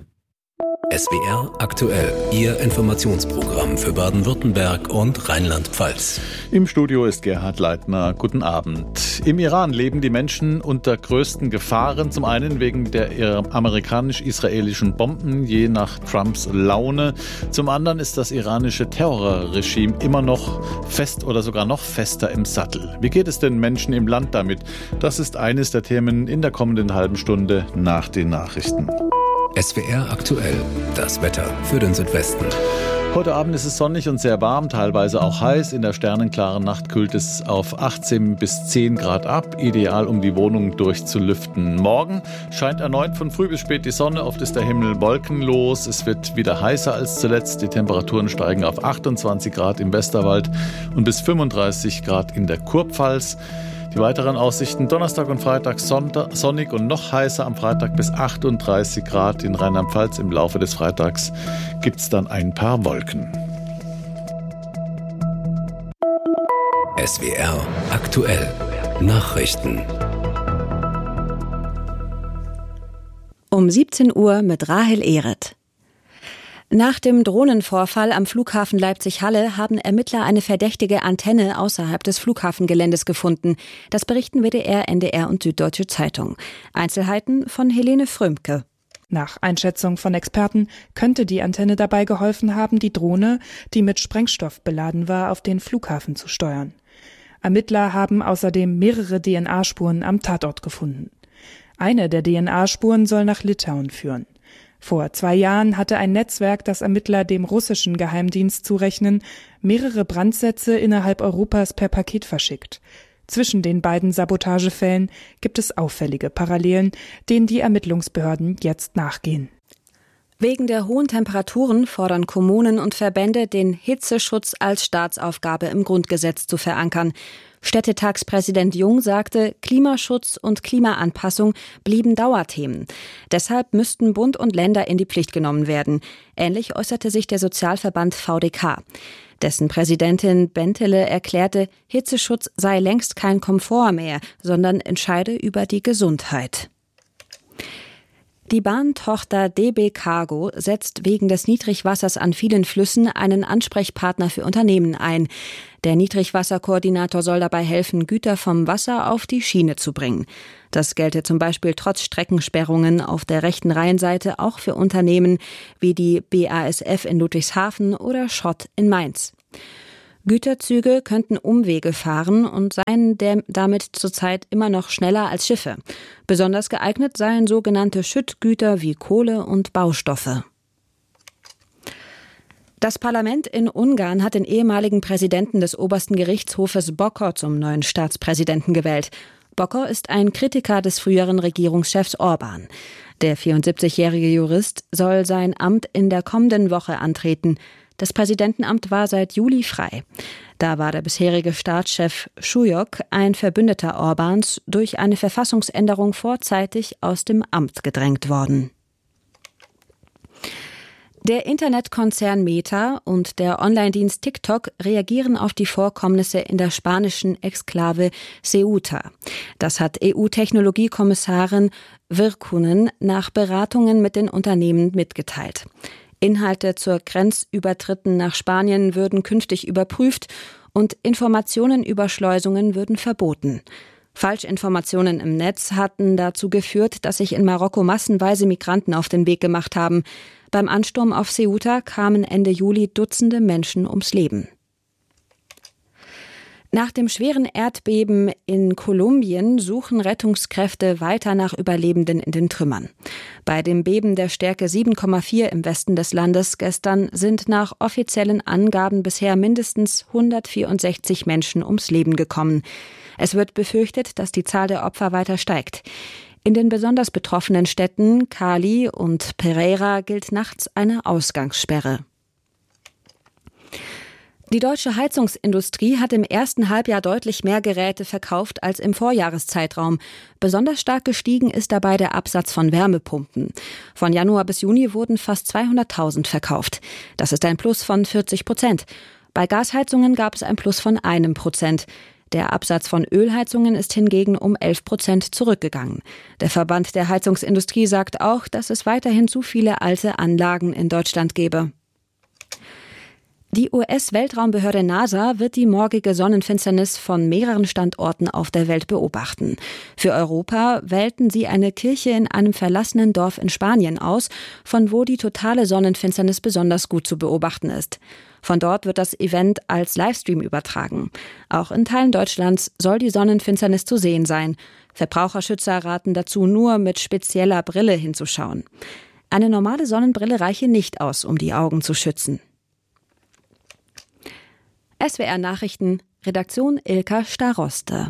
S W R aktuell, Ihr Informationsprogramm für Baden-Württemberg und Rheinland-Pfalz. Im Studio ist Gerhard Leitner. Guten Abend. Im Iran leben die Menschen unter größten Gefahren. Zum einen wegen der amerikanisch-israelischen Bomben, je nach Trumps Laune. Zum anderen ist das iranische Terrorregime immer noch fest oder sogar noch fester im Sattel. Wie geht es den Menschen im Land damit? Das ist eines der Themen in der kommenden halben Stunde nach den Nachrichten. S W R aktuell, das Wetter für den Südwesten. Heute Abend ist es sonnig und sehr warm, teilweise auch heiß. In der sternenklaren Nacht kühlt es auf achtzehn bis zehn Grad ab, ideal um die Wohnung durchzulüften. Morgen scheint erneut von früh bis spät die Sonne, oft ist der Himmel wolkenlos. Es wird wieder heißer als zuletzt, die Temperaturen steigen auf achtundzwanzig Grad im Westerwald und bis fünfunddreißig Grad in der Kurpfalz. Die weiteren Aussichten: Donnerstag und Freitag sonnig und noch heißer, am Freitag bis achtunddreißig Grad in Rheinland-Pfalz. Im Laufe des Freitags gibt es dann ein paar Wolken. S W R aktuell Nachrichten. Um siebzehn Uhr mit Rahel Ehret. Nach dem Drohnenvorfall am Flughafen Leipzig-Halle haben Ermittler eine verdächtige Antenne außerhalb des Flughafengeländes gefunden. Das berichten W D R, N D R und Süddeutsche Zeitung. Einzelheiten von Helene Frömke. Nach Einschätzung von Experten könnte die Antenne dabei geholfen haben, die Drohne, die mit Sprengstoff beladen war, auf den Flughafen zu steuern. Ermittler haben außerdem mehrere D N A-Spuren am Tatort gefunden. Eine der D N A-Spuren soll nach Litauen führen. Vor zwei Jahren hatte ein Netzwerk, das Ermittler dem russischen Geheimdienst zurechnen, mehrere Brandsätze innerhalb Europas per Paket verschickt. Zwischen den beiden Sabotagefällen gibt es auffällige Parallelen, denen die Ermittlungsbehörden jetzt nachgehen. Wegen der hohen Temperaturen fordern Kommunen und Verbände, den Hitzeschutz als Staatsaufgabe im Grundgesetz zu verankern. Städtetagspräsident Jung sagte, Klimaschutz und Klimaanpassung blieben Dauerthemen. Deshalb müssten Bund und Länder in die Pflicht genommen werden. Ähnlich äußerte sich der Sozialverband V D K. Dessen Präsidentin Bentele erklärte, Hitzeschutz sei längst kein Komfort mehr, sondern entscheide über die Gesundheit. Die Bahntochter D B Cargo setzt wegen des Niedrigwassers an vielen Flüssen einen Ansprechpartner für Unternehmen ein. Der Niedrigwasserkoordinator soll dabei helfen, Güter vom Wasser auf die Schiene zu bringen. Das gelte zum Beispiel trotz Streckensperrungen auf der rechten Rheinseite auch für Unternehmen wie die B A S F in Ludwigshafen oder Schott in Mainz. Güterzüge könnten Umwege fahren und seien damit zurzeit immer noch schneller als Schiffe. Besonders geeignet seien sogenannte Schüttgüter wie Kohle und Baustoffe. Das Parlament in Ungarn hat den ehemaligen Präsidenten des obersten Gerichtshofes Bokor zum neuen Staatspräsidenten gewählt. Bokor ist ein Kritiker des früheren Regierungschefs Orban. Der vierundsiebzigjährige Jurist soll sein Amt in der kommenden Woche antreten. Das Präsidentenamt war seit Juli frei. Da war der bisherige Staatschef Schujok, ein Verbündeter Orbans, durch eine Verfassungsänderung vorzeitig aus dem Amt gedrängt worden. Der Internetkonzern Meta und der Online-Dienst TikTok reagieren auf die Vorkommnisse in der spanischen Exklave Ceuta. Das hat E U-Technologiekommissarin Virkkunen nach Beratungen mit den Unternehmen mitgeteilt. Inhalte zur Grenzübertritten nach Spanien würden künftig überprüft und Informationen über Schleusungen würden verboten. Falschinformationen im Netz hatten dazu geführt, dass sich in Marokko massenweise Migranten auf den Weg gemacht haben. Beim Ansturm auf Ceuta kamen Ende Juli Dutzende Menschen ums Leben. Nach dem schweren Erdbeben in Kolumbien suchen Rettungskräfte weiter nach Überlebenden in den Trümmern. Bei dem Beben der Stärke sieben Komma vier im Westen des Landes gestern sind nach offiziellen Angaben bisher mindestens hundertvierundsechzig Menschen ums Leben gekommen. Es wird befürchtet, dass die Zahl der Opfer weiter steigt. In den besonders betroffenen Städten Cali und Pereira gilt nachts eine Ausgangssperre. Die deutsche Heizungsindustrie hat im ersten Halbjahr deutlich mehr Geräte verkauft als im Vorjahreszeitraum. Besonders stark gestiegen ist dabei der Absatz von Wärmepumpen. Von Januar bis Juni wurden fast zweihunderttausend verkauft. Das ist ein Plus von vierzig Prozent. Bei Gasheizungen gab es ein Plus von einem Prozent. Der Absatz von Ölheizungen ist hingegen um elf Prozent zurückgegangen. Der Verband der Heizungsindustrie sagt auch, dass es weiterhin zu viele alte Anlagen in Deutschland gebe. Die U S-Weltraumbehörde NASA wird die morgige Sonnenfinsternis von mehreren Standorten auf der Welt beobachten. Für Europa wählten sie eine Kirche in einem verlassenen Dorf in Spanien aus, von wo die totale Sonnenfinsternis besonders gut zu beobachten ist. Von dort wird das Event als Livestream übertragen. Auch in Teilen Deutschlands soll die Sonnenfinsternis zu sehen sein. Verbraucherschützer raten dazu, nur mit spezieller Brille hinzuschauen. Eine normale Sonnenbrille reiche nicht aus, um die Augen zu schützen. S W R Nachrichten, Redaktion Ilka Staroste.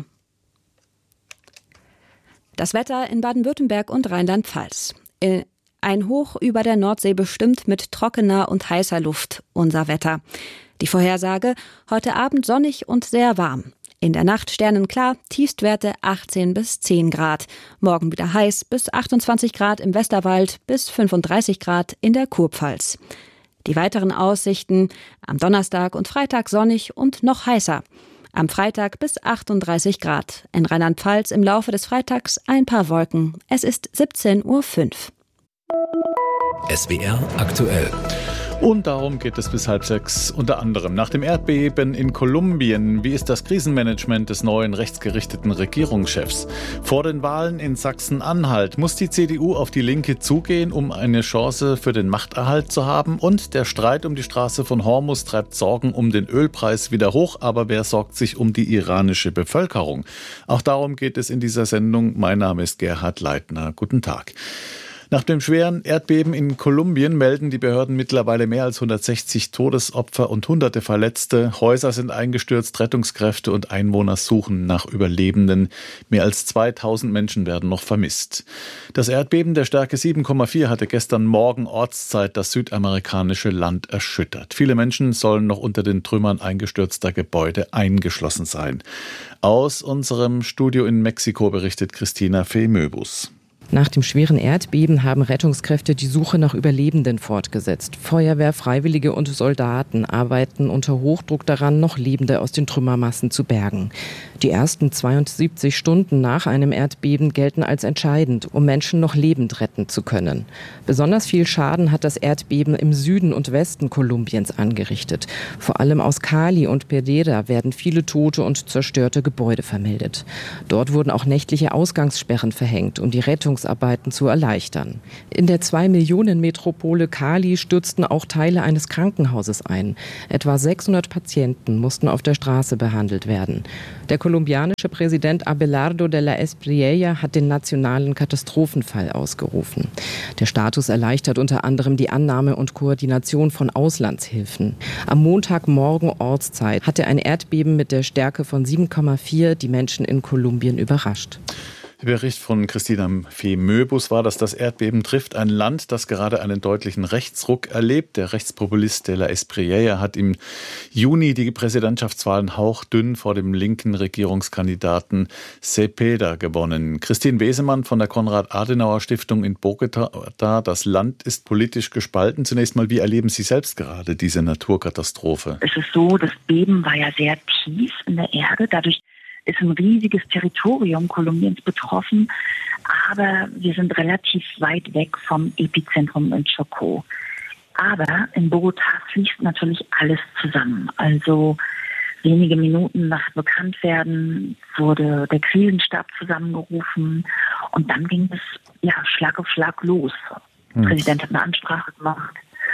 Das Wetter in Baden-Württemberg und Rheinland-Pfalz. Ein Hoch über der Nordsee bestimmt mit trockener und heißer Luft unser Wetter. Die Vorhersage: heute Abend sonnig und sehr warm. In der Nacht sternenklar, Tiefstwerte achtzehn bis zehn Grad. Morgen wieder heiß bis achtundzwanzig Grad im Westerwald bis fünfunddreißig Grad in der Kurpfalz. Die weiteren Aussichten: am Donnerstag und Freitag sonnig und noch heißer. Am Freitag bis achtunddreißig Grad. In Rheinland-Pfalz im Laufe des Freitags ein paar Wolken. Es ist siebzehn Uhr fünf. S W R aktuell. Und darum geht es bis halb sechs. Unter anderem nach dem Erdbeben in Kolumbien. Wie ist das Krisenmanagement des neuen rechtsgerichteten Regierungschefs? Vor den Wahlen in Sachsen-Anhalt muss die C D U auf die Linke zugehen, um eine Chance für den Machterhalt zu haben. Und der Streit um die Straße von Hormuz treibt Sorgen um den Ölpreis wieder hoch. Aber wer sorgt sich um die iranische Bevölkerung? Auch darum geht es in dieser Sendung. Mein Name ist Gerhard Leitner. Guten Tag. Nach dem schweren Erdbeben in Kolumbien melden die Behörden mittlerweile mehr als hundertsechzig Todesopfer und hunderte Verletzte. Häuser sind eingestürzt, Rettungskräfte und Einwohner suchen nach Überlebenden. Mehr als zweitausend Menschen werden noch vermisst. Das Erdbeben der Stärke sieben Komma vier hatte gestern Morgen Ortszeit das südamerikanische Land erschüttert. Viele Menschen sollen noch unter den Trümmern eingestürzter Gebäude eingeschlossen sein. Aus unserem Studio in Mexiko berichtet Christina Fehmöbus. Nach dem schweren Erdbeben haben Rettungskräfte die Suche nach Überlebenden fortgesetzt. Feuerwehr, Freiwillige und Soldaten arbeiten unter Hochdruck daran, noch Lebende aus den Trümmermassen zu bergen. Die ersten zweiundsiebzig Stunden nach einem Erdbeben gelten als entscheidend, um Menschen noch lebend retten zu können. Besonders viel Schaden hat das Erdbeben im Süden und Westen Kolumbiens angerichtet. Vor allem aus Cali und Pereira werden viele tote und zerstörte Gebäude vermeldet. Dort wurden auch nächtliche Ausgangssperren verhängt, um die Rettung Arbeiten zu erleichtern. In der zwei Millionen Metropole Cali stürzten auch Teile eines Krankenhauses ein. Etwa sechshundert Patienten mussten auf der Straße behandelt werden. Der kolumbianische Präsident Abelardo de la Espriella hat den nationalen Katastrophenfall ausgerufen. Der Status erleichtert unter anderem die Annahme und Koordination von Auslandshilfen. Am Montagmorgen Ortszeit hatte ein Erdbeben mit der Stärke von sieben Komma vier die Menschen in Kolumbien überrascht. Der Bericht von Christina Fehmöbus war, dass das Erdbeben trifft ein Land, das gerade einen deutlichen Rechtsruck erlebt. Der Rechtspopulist de la Espriella hat im Juni die Präsidentschaftswahlen hauchdünn vor dem linken Regierungskandidaten Cepeda gewonnen. Christine Wesemann von der Konrad-Adenauer-Stiftung in Bogotá. Das Land ist politisch gespalten. Zunächst mal, wie erleben Sie selbst gerade diese Naturkatastrophe? Es ist so, das Beben war ja sehr tief in der Erde. Dadurch ist ein riesiges Territorium Kolumbiens betroffen, aber wir sind relativ weit weg vom Epizentrum in Chocó. Aber in Bogotá fließt natürlich alles zusammen. Also wenige Minuten nach Bekanntwerden wurde der Krisenstab zusammengerufen und dann ging es ja Schlag auf Schlag los. Der hm. Präsident hat eine Ansprache gemacht.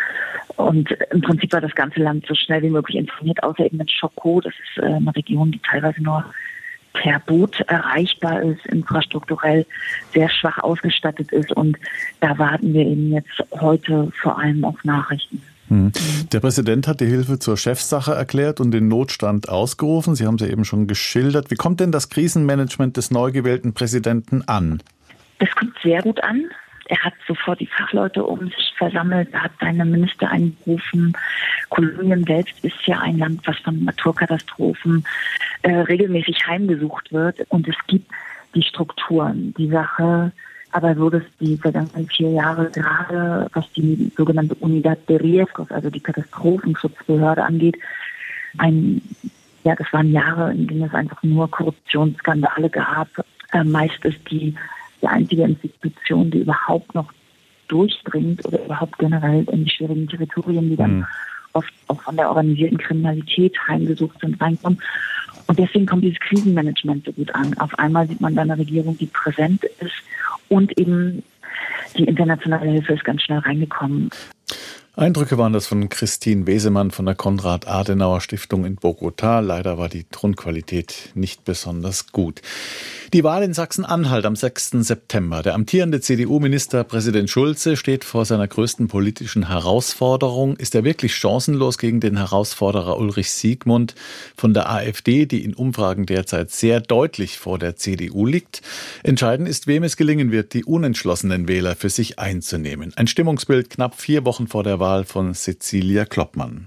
Und im Prinzip war das ganze Land so schnell wie möglich informiert, außer eben in Chocó. Das ist eine Region, die teilweise nur per Boot erreichbar ist, infrastrukturell sehr schwach ausgestattet ist. Und da warten wir eben jetzt heute vor allem auf Nachrichten. Der Präsident hat die Hilfe zur Chefsache erklärt und den Notstand ausgerufen. Sie haben es ja eben schon geschildert. Wie kommt denn das Krisenmanagement des neu gewählten Präsidenten an? Das kommt sehr gut an. Er hat sofort die Fachleute um sich versammelt, er hat seine Minister einberufen. Kolumbien selbst ist ja ein Land, was von Naturkatastrophen äh, regelmäßig heimgesucht wird. Und es gibt die Strukturen. Die Sache aber so, dass die vergangenen vier Jahre gerade, was die sogenannte Unidad de Riesgos, also die Katastrophenschutzbehörde angeht, ein, ja, das waren Jahre, in denen es einfach nur Korruptionsskandale gab. Äh, meist ist die die einzige Institution, die überhaupt noch durchdringt oder überhaupt generell in die schwierigen Territorien, die dann mhm. oft auch von der organisierten Kriminalität heimgesucht sind, reinkommen. Und deswegen kommt dieses Krisenmanagement so gut an. Auf einmal sieht man da eine Regierung, die präsent ist und eben die internationale Hilfe ist ganz schnell reingekommen. Eindrücke waren das von Christine Wesemann von der Konrad-Adenauer-Stiftung in Bogotá. Leider war die Tonqualität nicht besonders gut. Die Wahl in Sachsen-Anhalt am sechsten September. Der amtierende C D U-Ministerpräsident Schulze steht vor seiner größten politischen Herausforderung. Ist er wirklich chancenlos gegen den Herausforderer Ulrich Siegmund von der AfD, die in Umfragen derzeit sehr deutlich vor der C D U liegt? Entscheidend ist, wem es gelingen wird, die unentschlossenen Wähler für sich einzunehmen. Ein Stimmungsbild knapp vier Wochen vor der Wahl von Cecilia Kloppmann.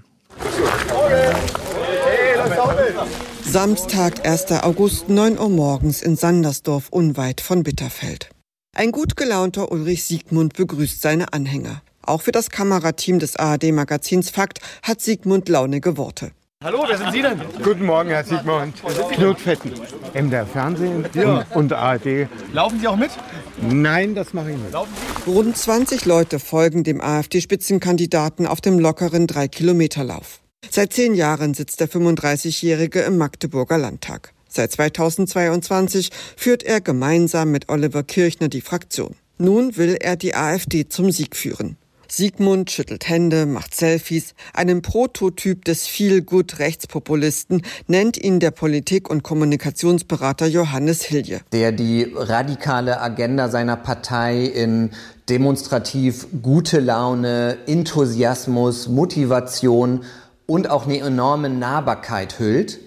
Samstag, erster August, neun Uhr morgens in Sandersdorf, unweit von Bitterfeld. Ein gut gelaunter Ulrich Siegmund begrüßt seine Anhänger. Auch für das Kamerateam des A R D-Magazins Fakt hat Siegmund launige Worte. Hallo, wer sind Sie denn? Guten Morgen, Herr Siegmund. Knut Fetten, M D R Fernsehen ja. und A R D. Laufen Sie auch mit? Nein, das mache ich nicht. Rund zwanzig Leute folgen dem AfD-Spitzenkandidaten auf dem lockeren drei-Kilometer-Lauf. Seit zehn Jahren sitzt der fünfunddreißigjährige im Magdeburger Landtag. Seit zweitausendzweiundzwanzig führt er gemeinsam mit Oliver Kirchner die Fraktion. Nun will er die AfD zum Sieg führen. Siegmund schüttelt Hände, macht Selfies. Einen Prototyp des Feel-Good-Rechtspopulisten nennt ihn der Politik- und Kommunikationsberater Johannes Hilje. Der die radikale Agenda seiner Partei in demonstrativ gute Laune, Enthusiasmus, Motivation und auch eine enorme Nahbarkeit hüllt.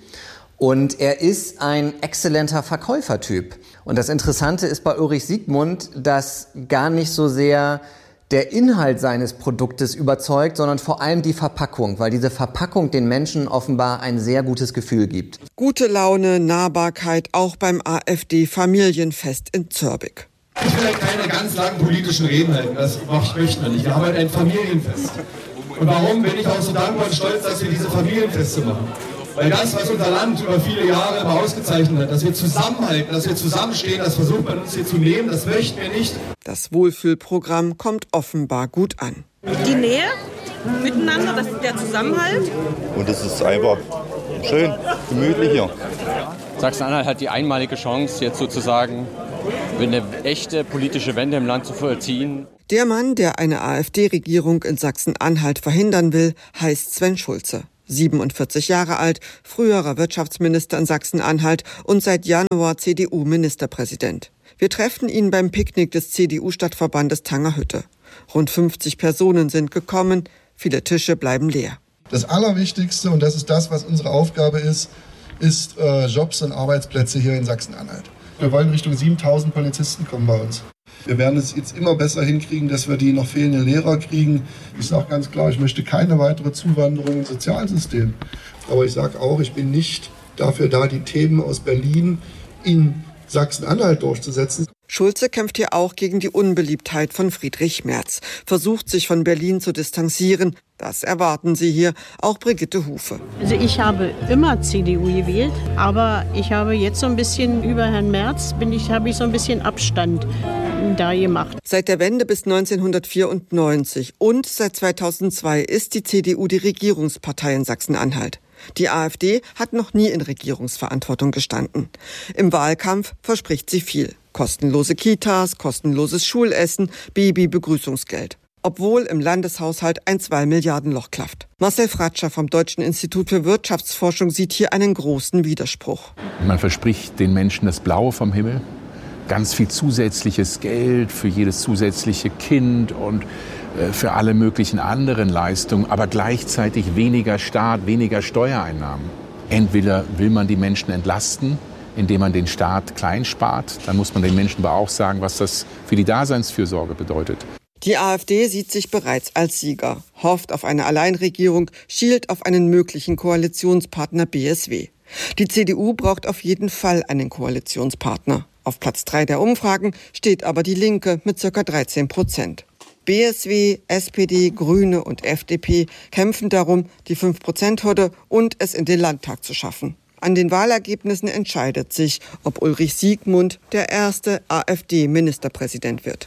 Und er ist ein exzellenter Verkäufertyp. Und das Interessante ist bei Ulrich Siegmund, dass gar nicht so sehr der Inhalt seines Produktes überzeugt, sondern vor allem die Verpackung, weil diese Verpackung den Menschen offenbar ein sehr gutes Gefühl gibt. Gute Laune, Nahbarkeit auch beim AfD-Familienfest in Zörbig. Ich will ja keine ganz langen politischen Reden halten, das möchten wir nicht. Wir haben halt ein Familienfest. Und warum bin ich auch so dankbar und stolz, dass wir diese Familienfeste machen? Weil das, was unser Land über viele Jahre immer ausgezeichnet hat, dass wir zusammenhalten, dass wir zusammenstehen, das versucht man uns hier zu nehmen, das möchten wir nicht. Das Wohlfühlprogramm kommt offenbar gut an. Die Nähe miteinander, das ist der Zusammenhalt. Und es ist einfach schön, gemütlich hier. Sachsen-Anhalt hat die einmalige Chance, jetzt sozusagen eine echte politische Wende im Land zu vollziehen. Der Mann, der eine AfD-Regierung in Sachsen-Anhalt verhindern will, heißt Sven Schulze. siebenundvierzig Jahre alt, früherer Wirtschaftsminister in Sachsen-Anhalt und seit Januar C D U-Ministerpräsident. Wir treffen ihn beim Picknick des C D U-Stadtverbandes Tangerhütte. Rund fünfzig Personen sind gekommen, viele Tische bleiben leer. Das Allerwichtigste, und das ist das, was unsere Aufgabe ist, ist äh, Jobs und Arbeitsplätze hier in Sachsen-Anhalt. Wir wollen Richtung siebentausend Polizisten kommen bei uns. Wir werden es jetzt immer besser hinkriegen, dass wir die noch fehlenden Lehrer kriegen. Ich sage ganz klar, ich möchte keine weitere Zuwanderung ins Sozialsystem. Aber ich sage auch, ich bin nicht dafür da, die Themen aus Berlin in Sachsen-Anhalt durchzusetzen. Schulze kämpft hier auch gegen die Unbeliebtheit von Friedrich Merz, versucht sich von Berlin zu distanzieren. Das erwarten Sie hier, auch Brigitte Hufe. Also ich habe immer C D U gewählt, aber ich habe jetzt so ein bisschen über Herrn Merz, bin ich, habe ich so ein bisschen Abstand da gemacht. Seit der Wende bis neunzehnhundertvierundneunzig und seit zweitausendzwei ist die C D U die Regierungspartei in Sachsen-Anhalt. Die AfD hat noch nie in Regierungsverantwortung gestanden. Im Wahlkampf verspricht sie viel. Kostenlose Kitas, kostenloses Schulessen, Babybegrüßungsgeld. Obwohl im Landeshaushalt ein zwei Milliarden Loch klafft. Marcel Fratscher vom Deutschen Institut für Wirtschaftsforschung sieht hier einen großen Widerspruch. Man verspricht den Menschen das Blaue vom Himmel, ganz viel zusätzliches Geld für jedes zusätzliche Kind und für alle möglichen anderen Leistungen, aber gleichzeitig weniger Staat, weniger Steuereinnahmen. Entweder will man die Menschen entlasten, indem man den Staat klein spart, dann muss man den Menschen aber auch sagen, was das für die Daseinsfürsorge bedeutet. Die AfD sieht sich bereits als Sieger, hofft auf eine Alleinregierung, schielt auf einen möglichen Koalitionspartner B S W. Die C D U braucht auf jeden Fall einen Koalitionspartner. Auf Platz drei der Umfragen steht aber die Linke mit ca. dreizehn Prozent. B S W, S P D, Grüne und F D P kämpfen darum, die fünf Prozent Hürde und es in den Landtag zu schaffen. An den Wahlergebnissen entscheidet sich, ob Ulrich Siegmund der erste AfD-Ministerpräsident wird.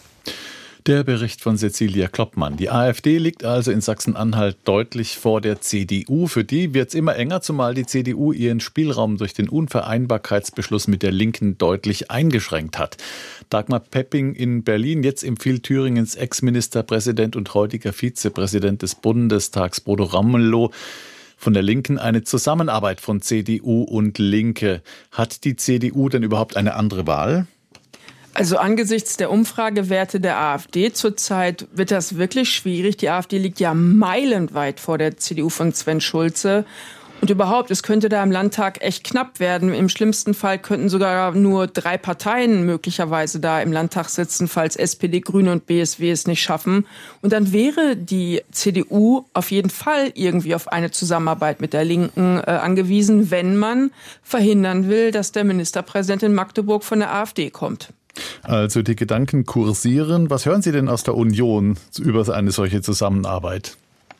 Der Bericht von Cecilia Kloppmann. Die AfD liegt also in Sachsen-Anhalt deutlich vor der C D U. Für die wird es immer enger, zumal die C D U ihren Spielraum durch den Unvereinbarkeitsbeschluss mit der Linken deutlich eingeschränkt hat. Dagmar Pepping in Berlin, jetzt empfiehlt Thüringens Ex-Ministerpräsident und heutiger Vizepräsident des Bundestags Bodo Ramelow von der Linken eine Zusammenarbeit von C D U und Linke. Hat die C D U denn überhaupt eine andere Wahl? Also angesichts der Umfragewerte der AfD zurzeit wird das wirklich schwierig. Die AfD liegt ja meilenweit vor der C D U von Sven Schulze. Und überhaupt, es könnte da im Landtag echt knapp werden. Im schlimmsten Fall könnten sogar nur drei Parteien möglicherweise da im Landtag sitzen, falls S P D, Grüne und B S W es nicht schaffen. Und dann wäre die C D U auf jeden Fall irgendwie auf eine Zusammenarbeit mit der Linken äh, angewiesen, wenn man verhindern will, dass der Ministerpräsident in Magdeburg von der AfD kommt. Also die Gedanken kursieren. Was hören Sie denn aus der Union über eine solche Zusammenarbeit?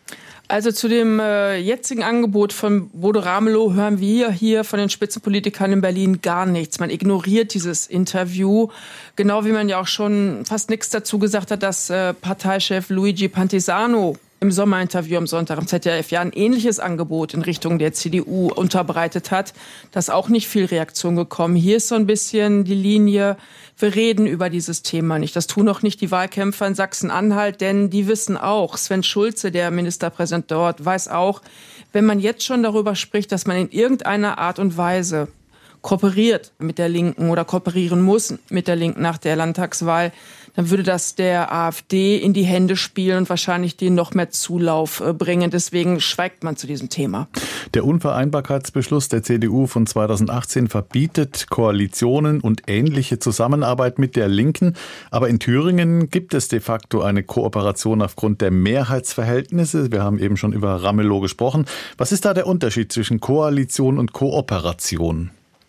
Also zu dem äh, jetzigen Angebot von Bodo Ramelow hören wir hier von den Spitzenpolitikern in Berlin gar nichts. Man ignoriert dieses Interview, genau wie man ja auch schon fast nichts dazu gesagt hat, dass äh, Parteichef Luigi Pantisano im Sommerinterview am Sonntag im Z D F ja ein ähnliches Angebot in Richtung der C D U unterbreitet hat. Da ist auch nicht viel Reaktion gekommen. Hier ist so ein bisschen die Linie, wir reden über dieses Thema nicht. Das tun auch nicht die Wahlkämpfer in Sachsen-Anhalt, denn die wissen auch, Sven Schulze, der Ministerpräsident dort, weiß auch, wenn man jetzt schon darüber spricht, dass man in irgendeiner Art und Weise kooperiert mit der Linken oder kooperieren muss mit der Linken nach der Landtagswahl, dann würde das der AfD in die Hände spielen und wahrscheinlich denen noch mehr Zulauf bringen. Deswegen schweigt man zu diesem Thema. Der Unvereinbarkeitsbeschluss der C D U von zweitausendachtzehn verbietet Koalitionen und ähnliche Zusammenarbeit mit der Linken. Aber in Thüringen gibt es de facto eine Kooperation aufgrund der Mehrheitsverhältnisse. Wir haben eben schon über Ramelow gesprochen. Was ist da der Unterschied zwischen Koalition und Kooperation?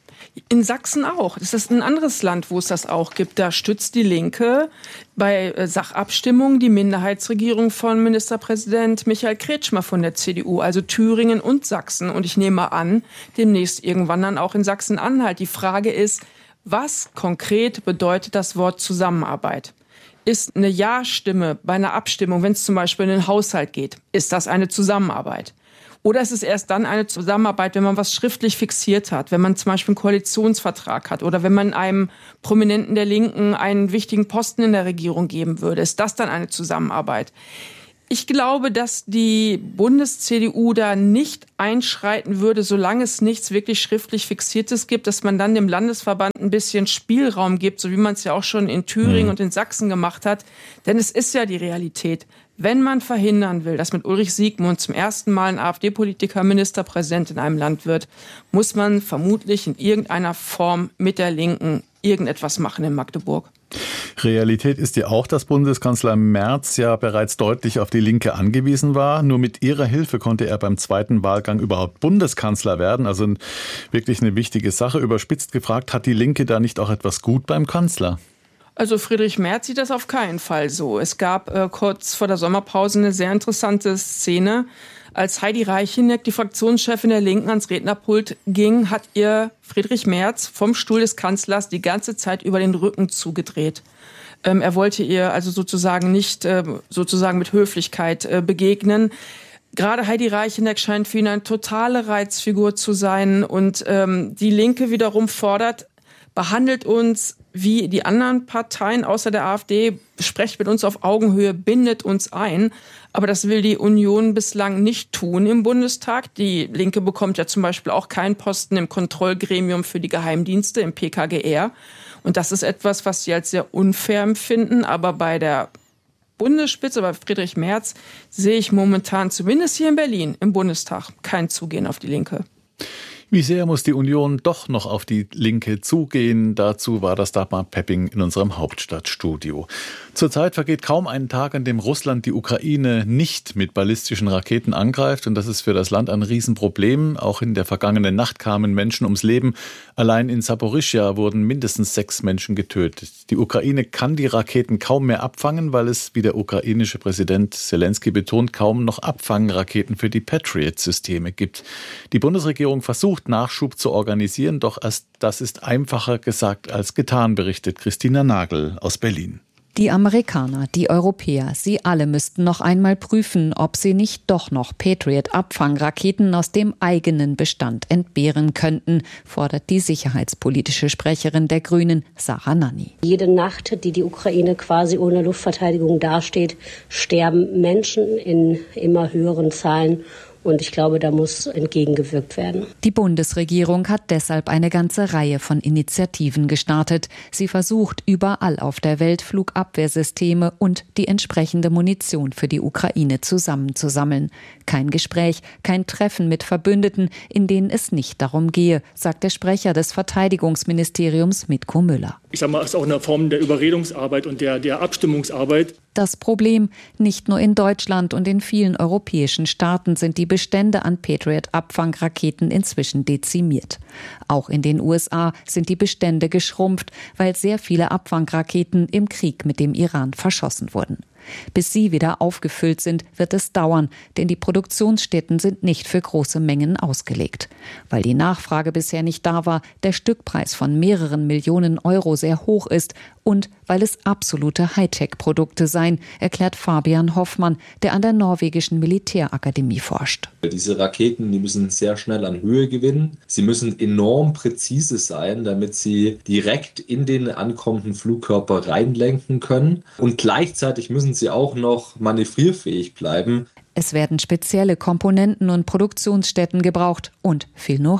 In Sachsen auch. Das ist ein anderes Land, wo es das auch gibt. Da stützt die Linke bei Sachabstimmungen die Minderheitsregierung von Ministerpräsident Michael Kretschmer von der C D U, also Thüringen und Sachsen. Und ich nehme an, demnächst irgendwann dann auch in Sachsen-Anhalt. Die Frage ist, was konkret bedeutet das Wort Zusammenarbeit? Ist eine Ja-Stimme bei einer Abstimmung, wenn es zum Beispiel in den Haushalt geht, ist das eine Zusammenarbeit? Oder ist es erst dann eine Zusammenarbeit, wenn man was schriftlich fixiert hat, wenn man zum Beispiel einen Koalitionsvertrag hat oder wenn man einem Prominenten der Linken einen wichtigen Posten in der Regierung geben würde? Ist das dann eine Zusammenarbeit? Ich glaube, dass die Bundes-C D U da nicht einschreiten würde, solange es nichts wirklich schriftlich Fixiertes gibt, dass man dann dem Landesverband ein bisschen Spielraum gibt, so wie man es ja auch schon in Thüringen mhm. und in Sachsen gemacht hat. Denn es ist ja die Realität. Wenn man verhindern will, dass mit Ulrich Siegmund zum ersten Mal ein AfD-Politiker Ministerpräsident in einem Land wird, muss man vermutlich in irgendeiner Form mit der Linken irgendetwas machen in Magdeburg. Realität ist ja auch, dass Bundeskanzler Merz ja bereits deutlich auf die Linke angewiesen war. Nur mit ihrer Hilfe konnte er beim zweiten Wahlgang überhaupt Bundeskanzler werden. Also wirklich eine wichtige Sache. Überspitzt gefragt, hat die Linke da nicht auch etwas gut beim Kanzler? Also Friedrich Merz sieht das auf keinen Fall so. Es gab äh, kurz vor der Sommerpause eine sehr interessante Szene. Als Heidi Reicheneck, die Fraktionschefin der Linken, ans Rednerpult ging, hat ihr Friedrich Merz vom Stuhl des Kanzlers die ganze Zeit über den Rücken zugedreht. Ähm, er wollte ihr also sozusagen nicht äh, sozusagen mit Höflichkeit äh, begegnen. Gerade Heidi Reicheneck scheint für ihn eine totale Reizfigur zu sein. Und ähm, die Linke wiederum fordert, behandelt uns wie die anderen Parteien außer der AfD, sprecht mit uns auf Augenhöhe, bindet uns ein. Aber das will die Union bislang nicht tun im Bundestag. Die Linke bekommt ja zum Beispiel auch keinen Posten im Kontrollgremium für die Geheimdienste, im P K G R. Und das ist etwas, was sie als sehr unfair empfinden. Aber bei der Bundesspitze, bei Friedrich Merz, sehe ich momentan, zumindest hier in Berlin, im Bundestag, kein Zugehen auf die Linke. Wie sehr muss die Union doch noch auf die Linke zugehen? Dazu war das Dagmar Pepping in unserem Hauptstadtstudio. Zurzeit vergeht kaum ein Tag, an dem Russland die Ukraine nicht mit ballistischen Raketen angreift. Und das ist für das Land ein Riesenproblem. Auch in der vergangenen Nacht kamen Menschen ums Leben. Allein in Saporischschja wurden mindestens sechs Menschen getötet. Die Ukraine kann die Raketen kaum mehr abfangen, weil es, wie der ukrainische Präsident Zelensky betont, kaum noch Abfangraketen für die Patriot-Systeme gibt. Die Bundesregierung versucht, Nachschub zu organisieren, doch das ist einfacher gesagt als getan, berichtet Christina Nagel aus Berlin. Die Amerikaner, die Europäer, sie alle müssten noch einmal prüfen, ob sie nicht doch noch Patriot-Abfangraketen aus dem eigenen Bestand entbehren könnten, fordert die sicherheitspolitische Sprecherin der Grünen, Sarah Nanni. Jede Nacht, die die Ukraine quasi ohne Luftverteidigung dasteht, sterben Menschen in immer höheren Zahlen. Und ich glaube, da muss entgegengewirkt werden. Die Bundesregierung hat deshalb eine ganze Reihe von Initiativen gestartet. Sie versucht, überall auf der Welt Flugabwehrsysteme und die entsprechende Munition für die Ukraine zusammenzusammeln. Kein Gespräch, kein Treffen mit Verbündeten, in denen es nicht darum gehe, sagt der Sprecher des Verteidigungsministeriums Mitko Müller. Ich sage mal, es ist auch eine Form der Überredungsarbeit und der, der Abstimmungsarbeit. Das Problem, nicht nur in Deutschland und in vielen europäischen Staaten sind die Bestände an Patriot-Abfangraketen inzwischen dezimiert. Auch in den U S A sind die Bestände geschrumpft, weil sehr viele Abfangraketen im Krieg mit dem Iran verschossen wurden. Bis sie wieder aufgefüllt sind, wird es dauern, denn die Produktionsstätten sind nicht für große Mengen ausgelegt. Weil die Nachfrage bisher nicht da war, der Stückpreis von mehreren Millionen Euro sehr hoch ist und weil es absolute Hightech-Produkte seien, erklärt Fabian Hoffmann, der an der norwegischen Militärakademie forscht. Diese Raketen, die müssen sehr schnell an Höhe gewinnen. Sie müssen enorm präzise sein, damit sie direkt in den ankommenden Flugkörper reinlenken können. Und gleichzeitig müssen sie auch noch manövrierfähig bleiben. Es werden spezielle Komponenten und Produktionsstätten gebraucht und viel Know-how.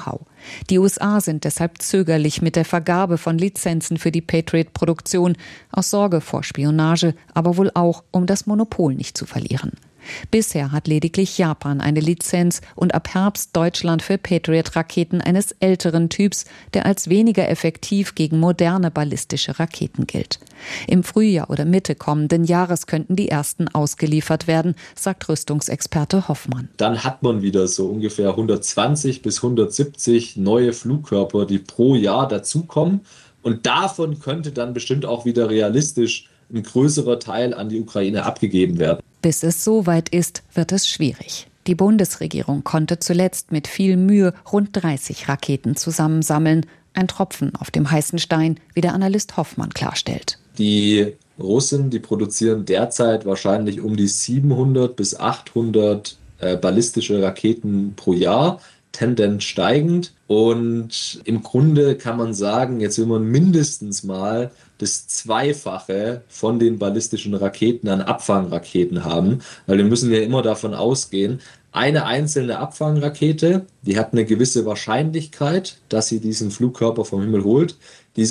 Die U S A sind deshalb zögerlich mit der Vergabe von Lizenzen für die Patriot-Produktion, aus Sorge vor Spionage, aber wohl auch, um das Monopol nicht zu verlieren. Bisher hat lediglich Japan eine Lizenz und ab Herbst Deutschland für Patriot-Raketen eines älteren Typs, der als weniger effektiv gegen moderne ballistische Raketen gilt. Im Frühjahr oder Mitte kommenden Jahres könnten die ersten ausgeliefert werden, sagt Rüstungsexperte Hoffmann. Dann hat man wieder so ungefähr hundertzwanzig bis hundertsiebzig neue Flugkörper, die pro Jahr dazukommen. Und davon könnte dann bestimmt auch wieder realistisch ein größerer Teil an die Ukraine abgegeben werden. Bis es soweit ist, wird es schwierig. Die Bundesregierung konnte zuletzt mit viel Mühe rund dreißig Raketen zusammensammeln. Ein Tropfen auf dem heißen Stein, wie der Analyst Hoffmann klarstellt. Die Russen, die produzieren derzeit wahrscheinlich um die siebenhundert bis achthundert äh, ballistische Raketen pro Jahr, Tendenz steigend. Und im Grunde kann man sagen, jetzt will man mindestens mal das Zweifache von den ballistischen Raketen an Abfangraketen haben. Weil wir müssen ja immer davon ausgehen, eine einzelne Abfangrakete, die hat eine gewisse Wahrscheinlichkeit, dass sie diesen Flugkörper vom Himmel holt. Die ist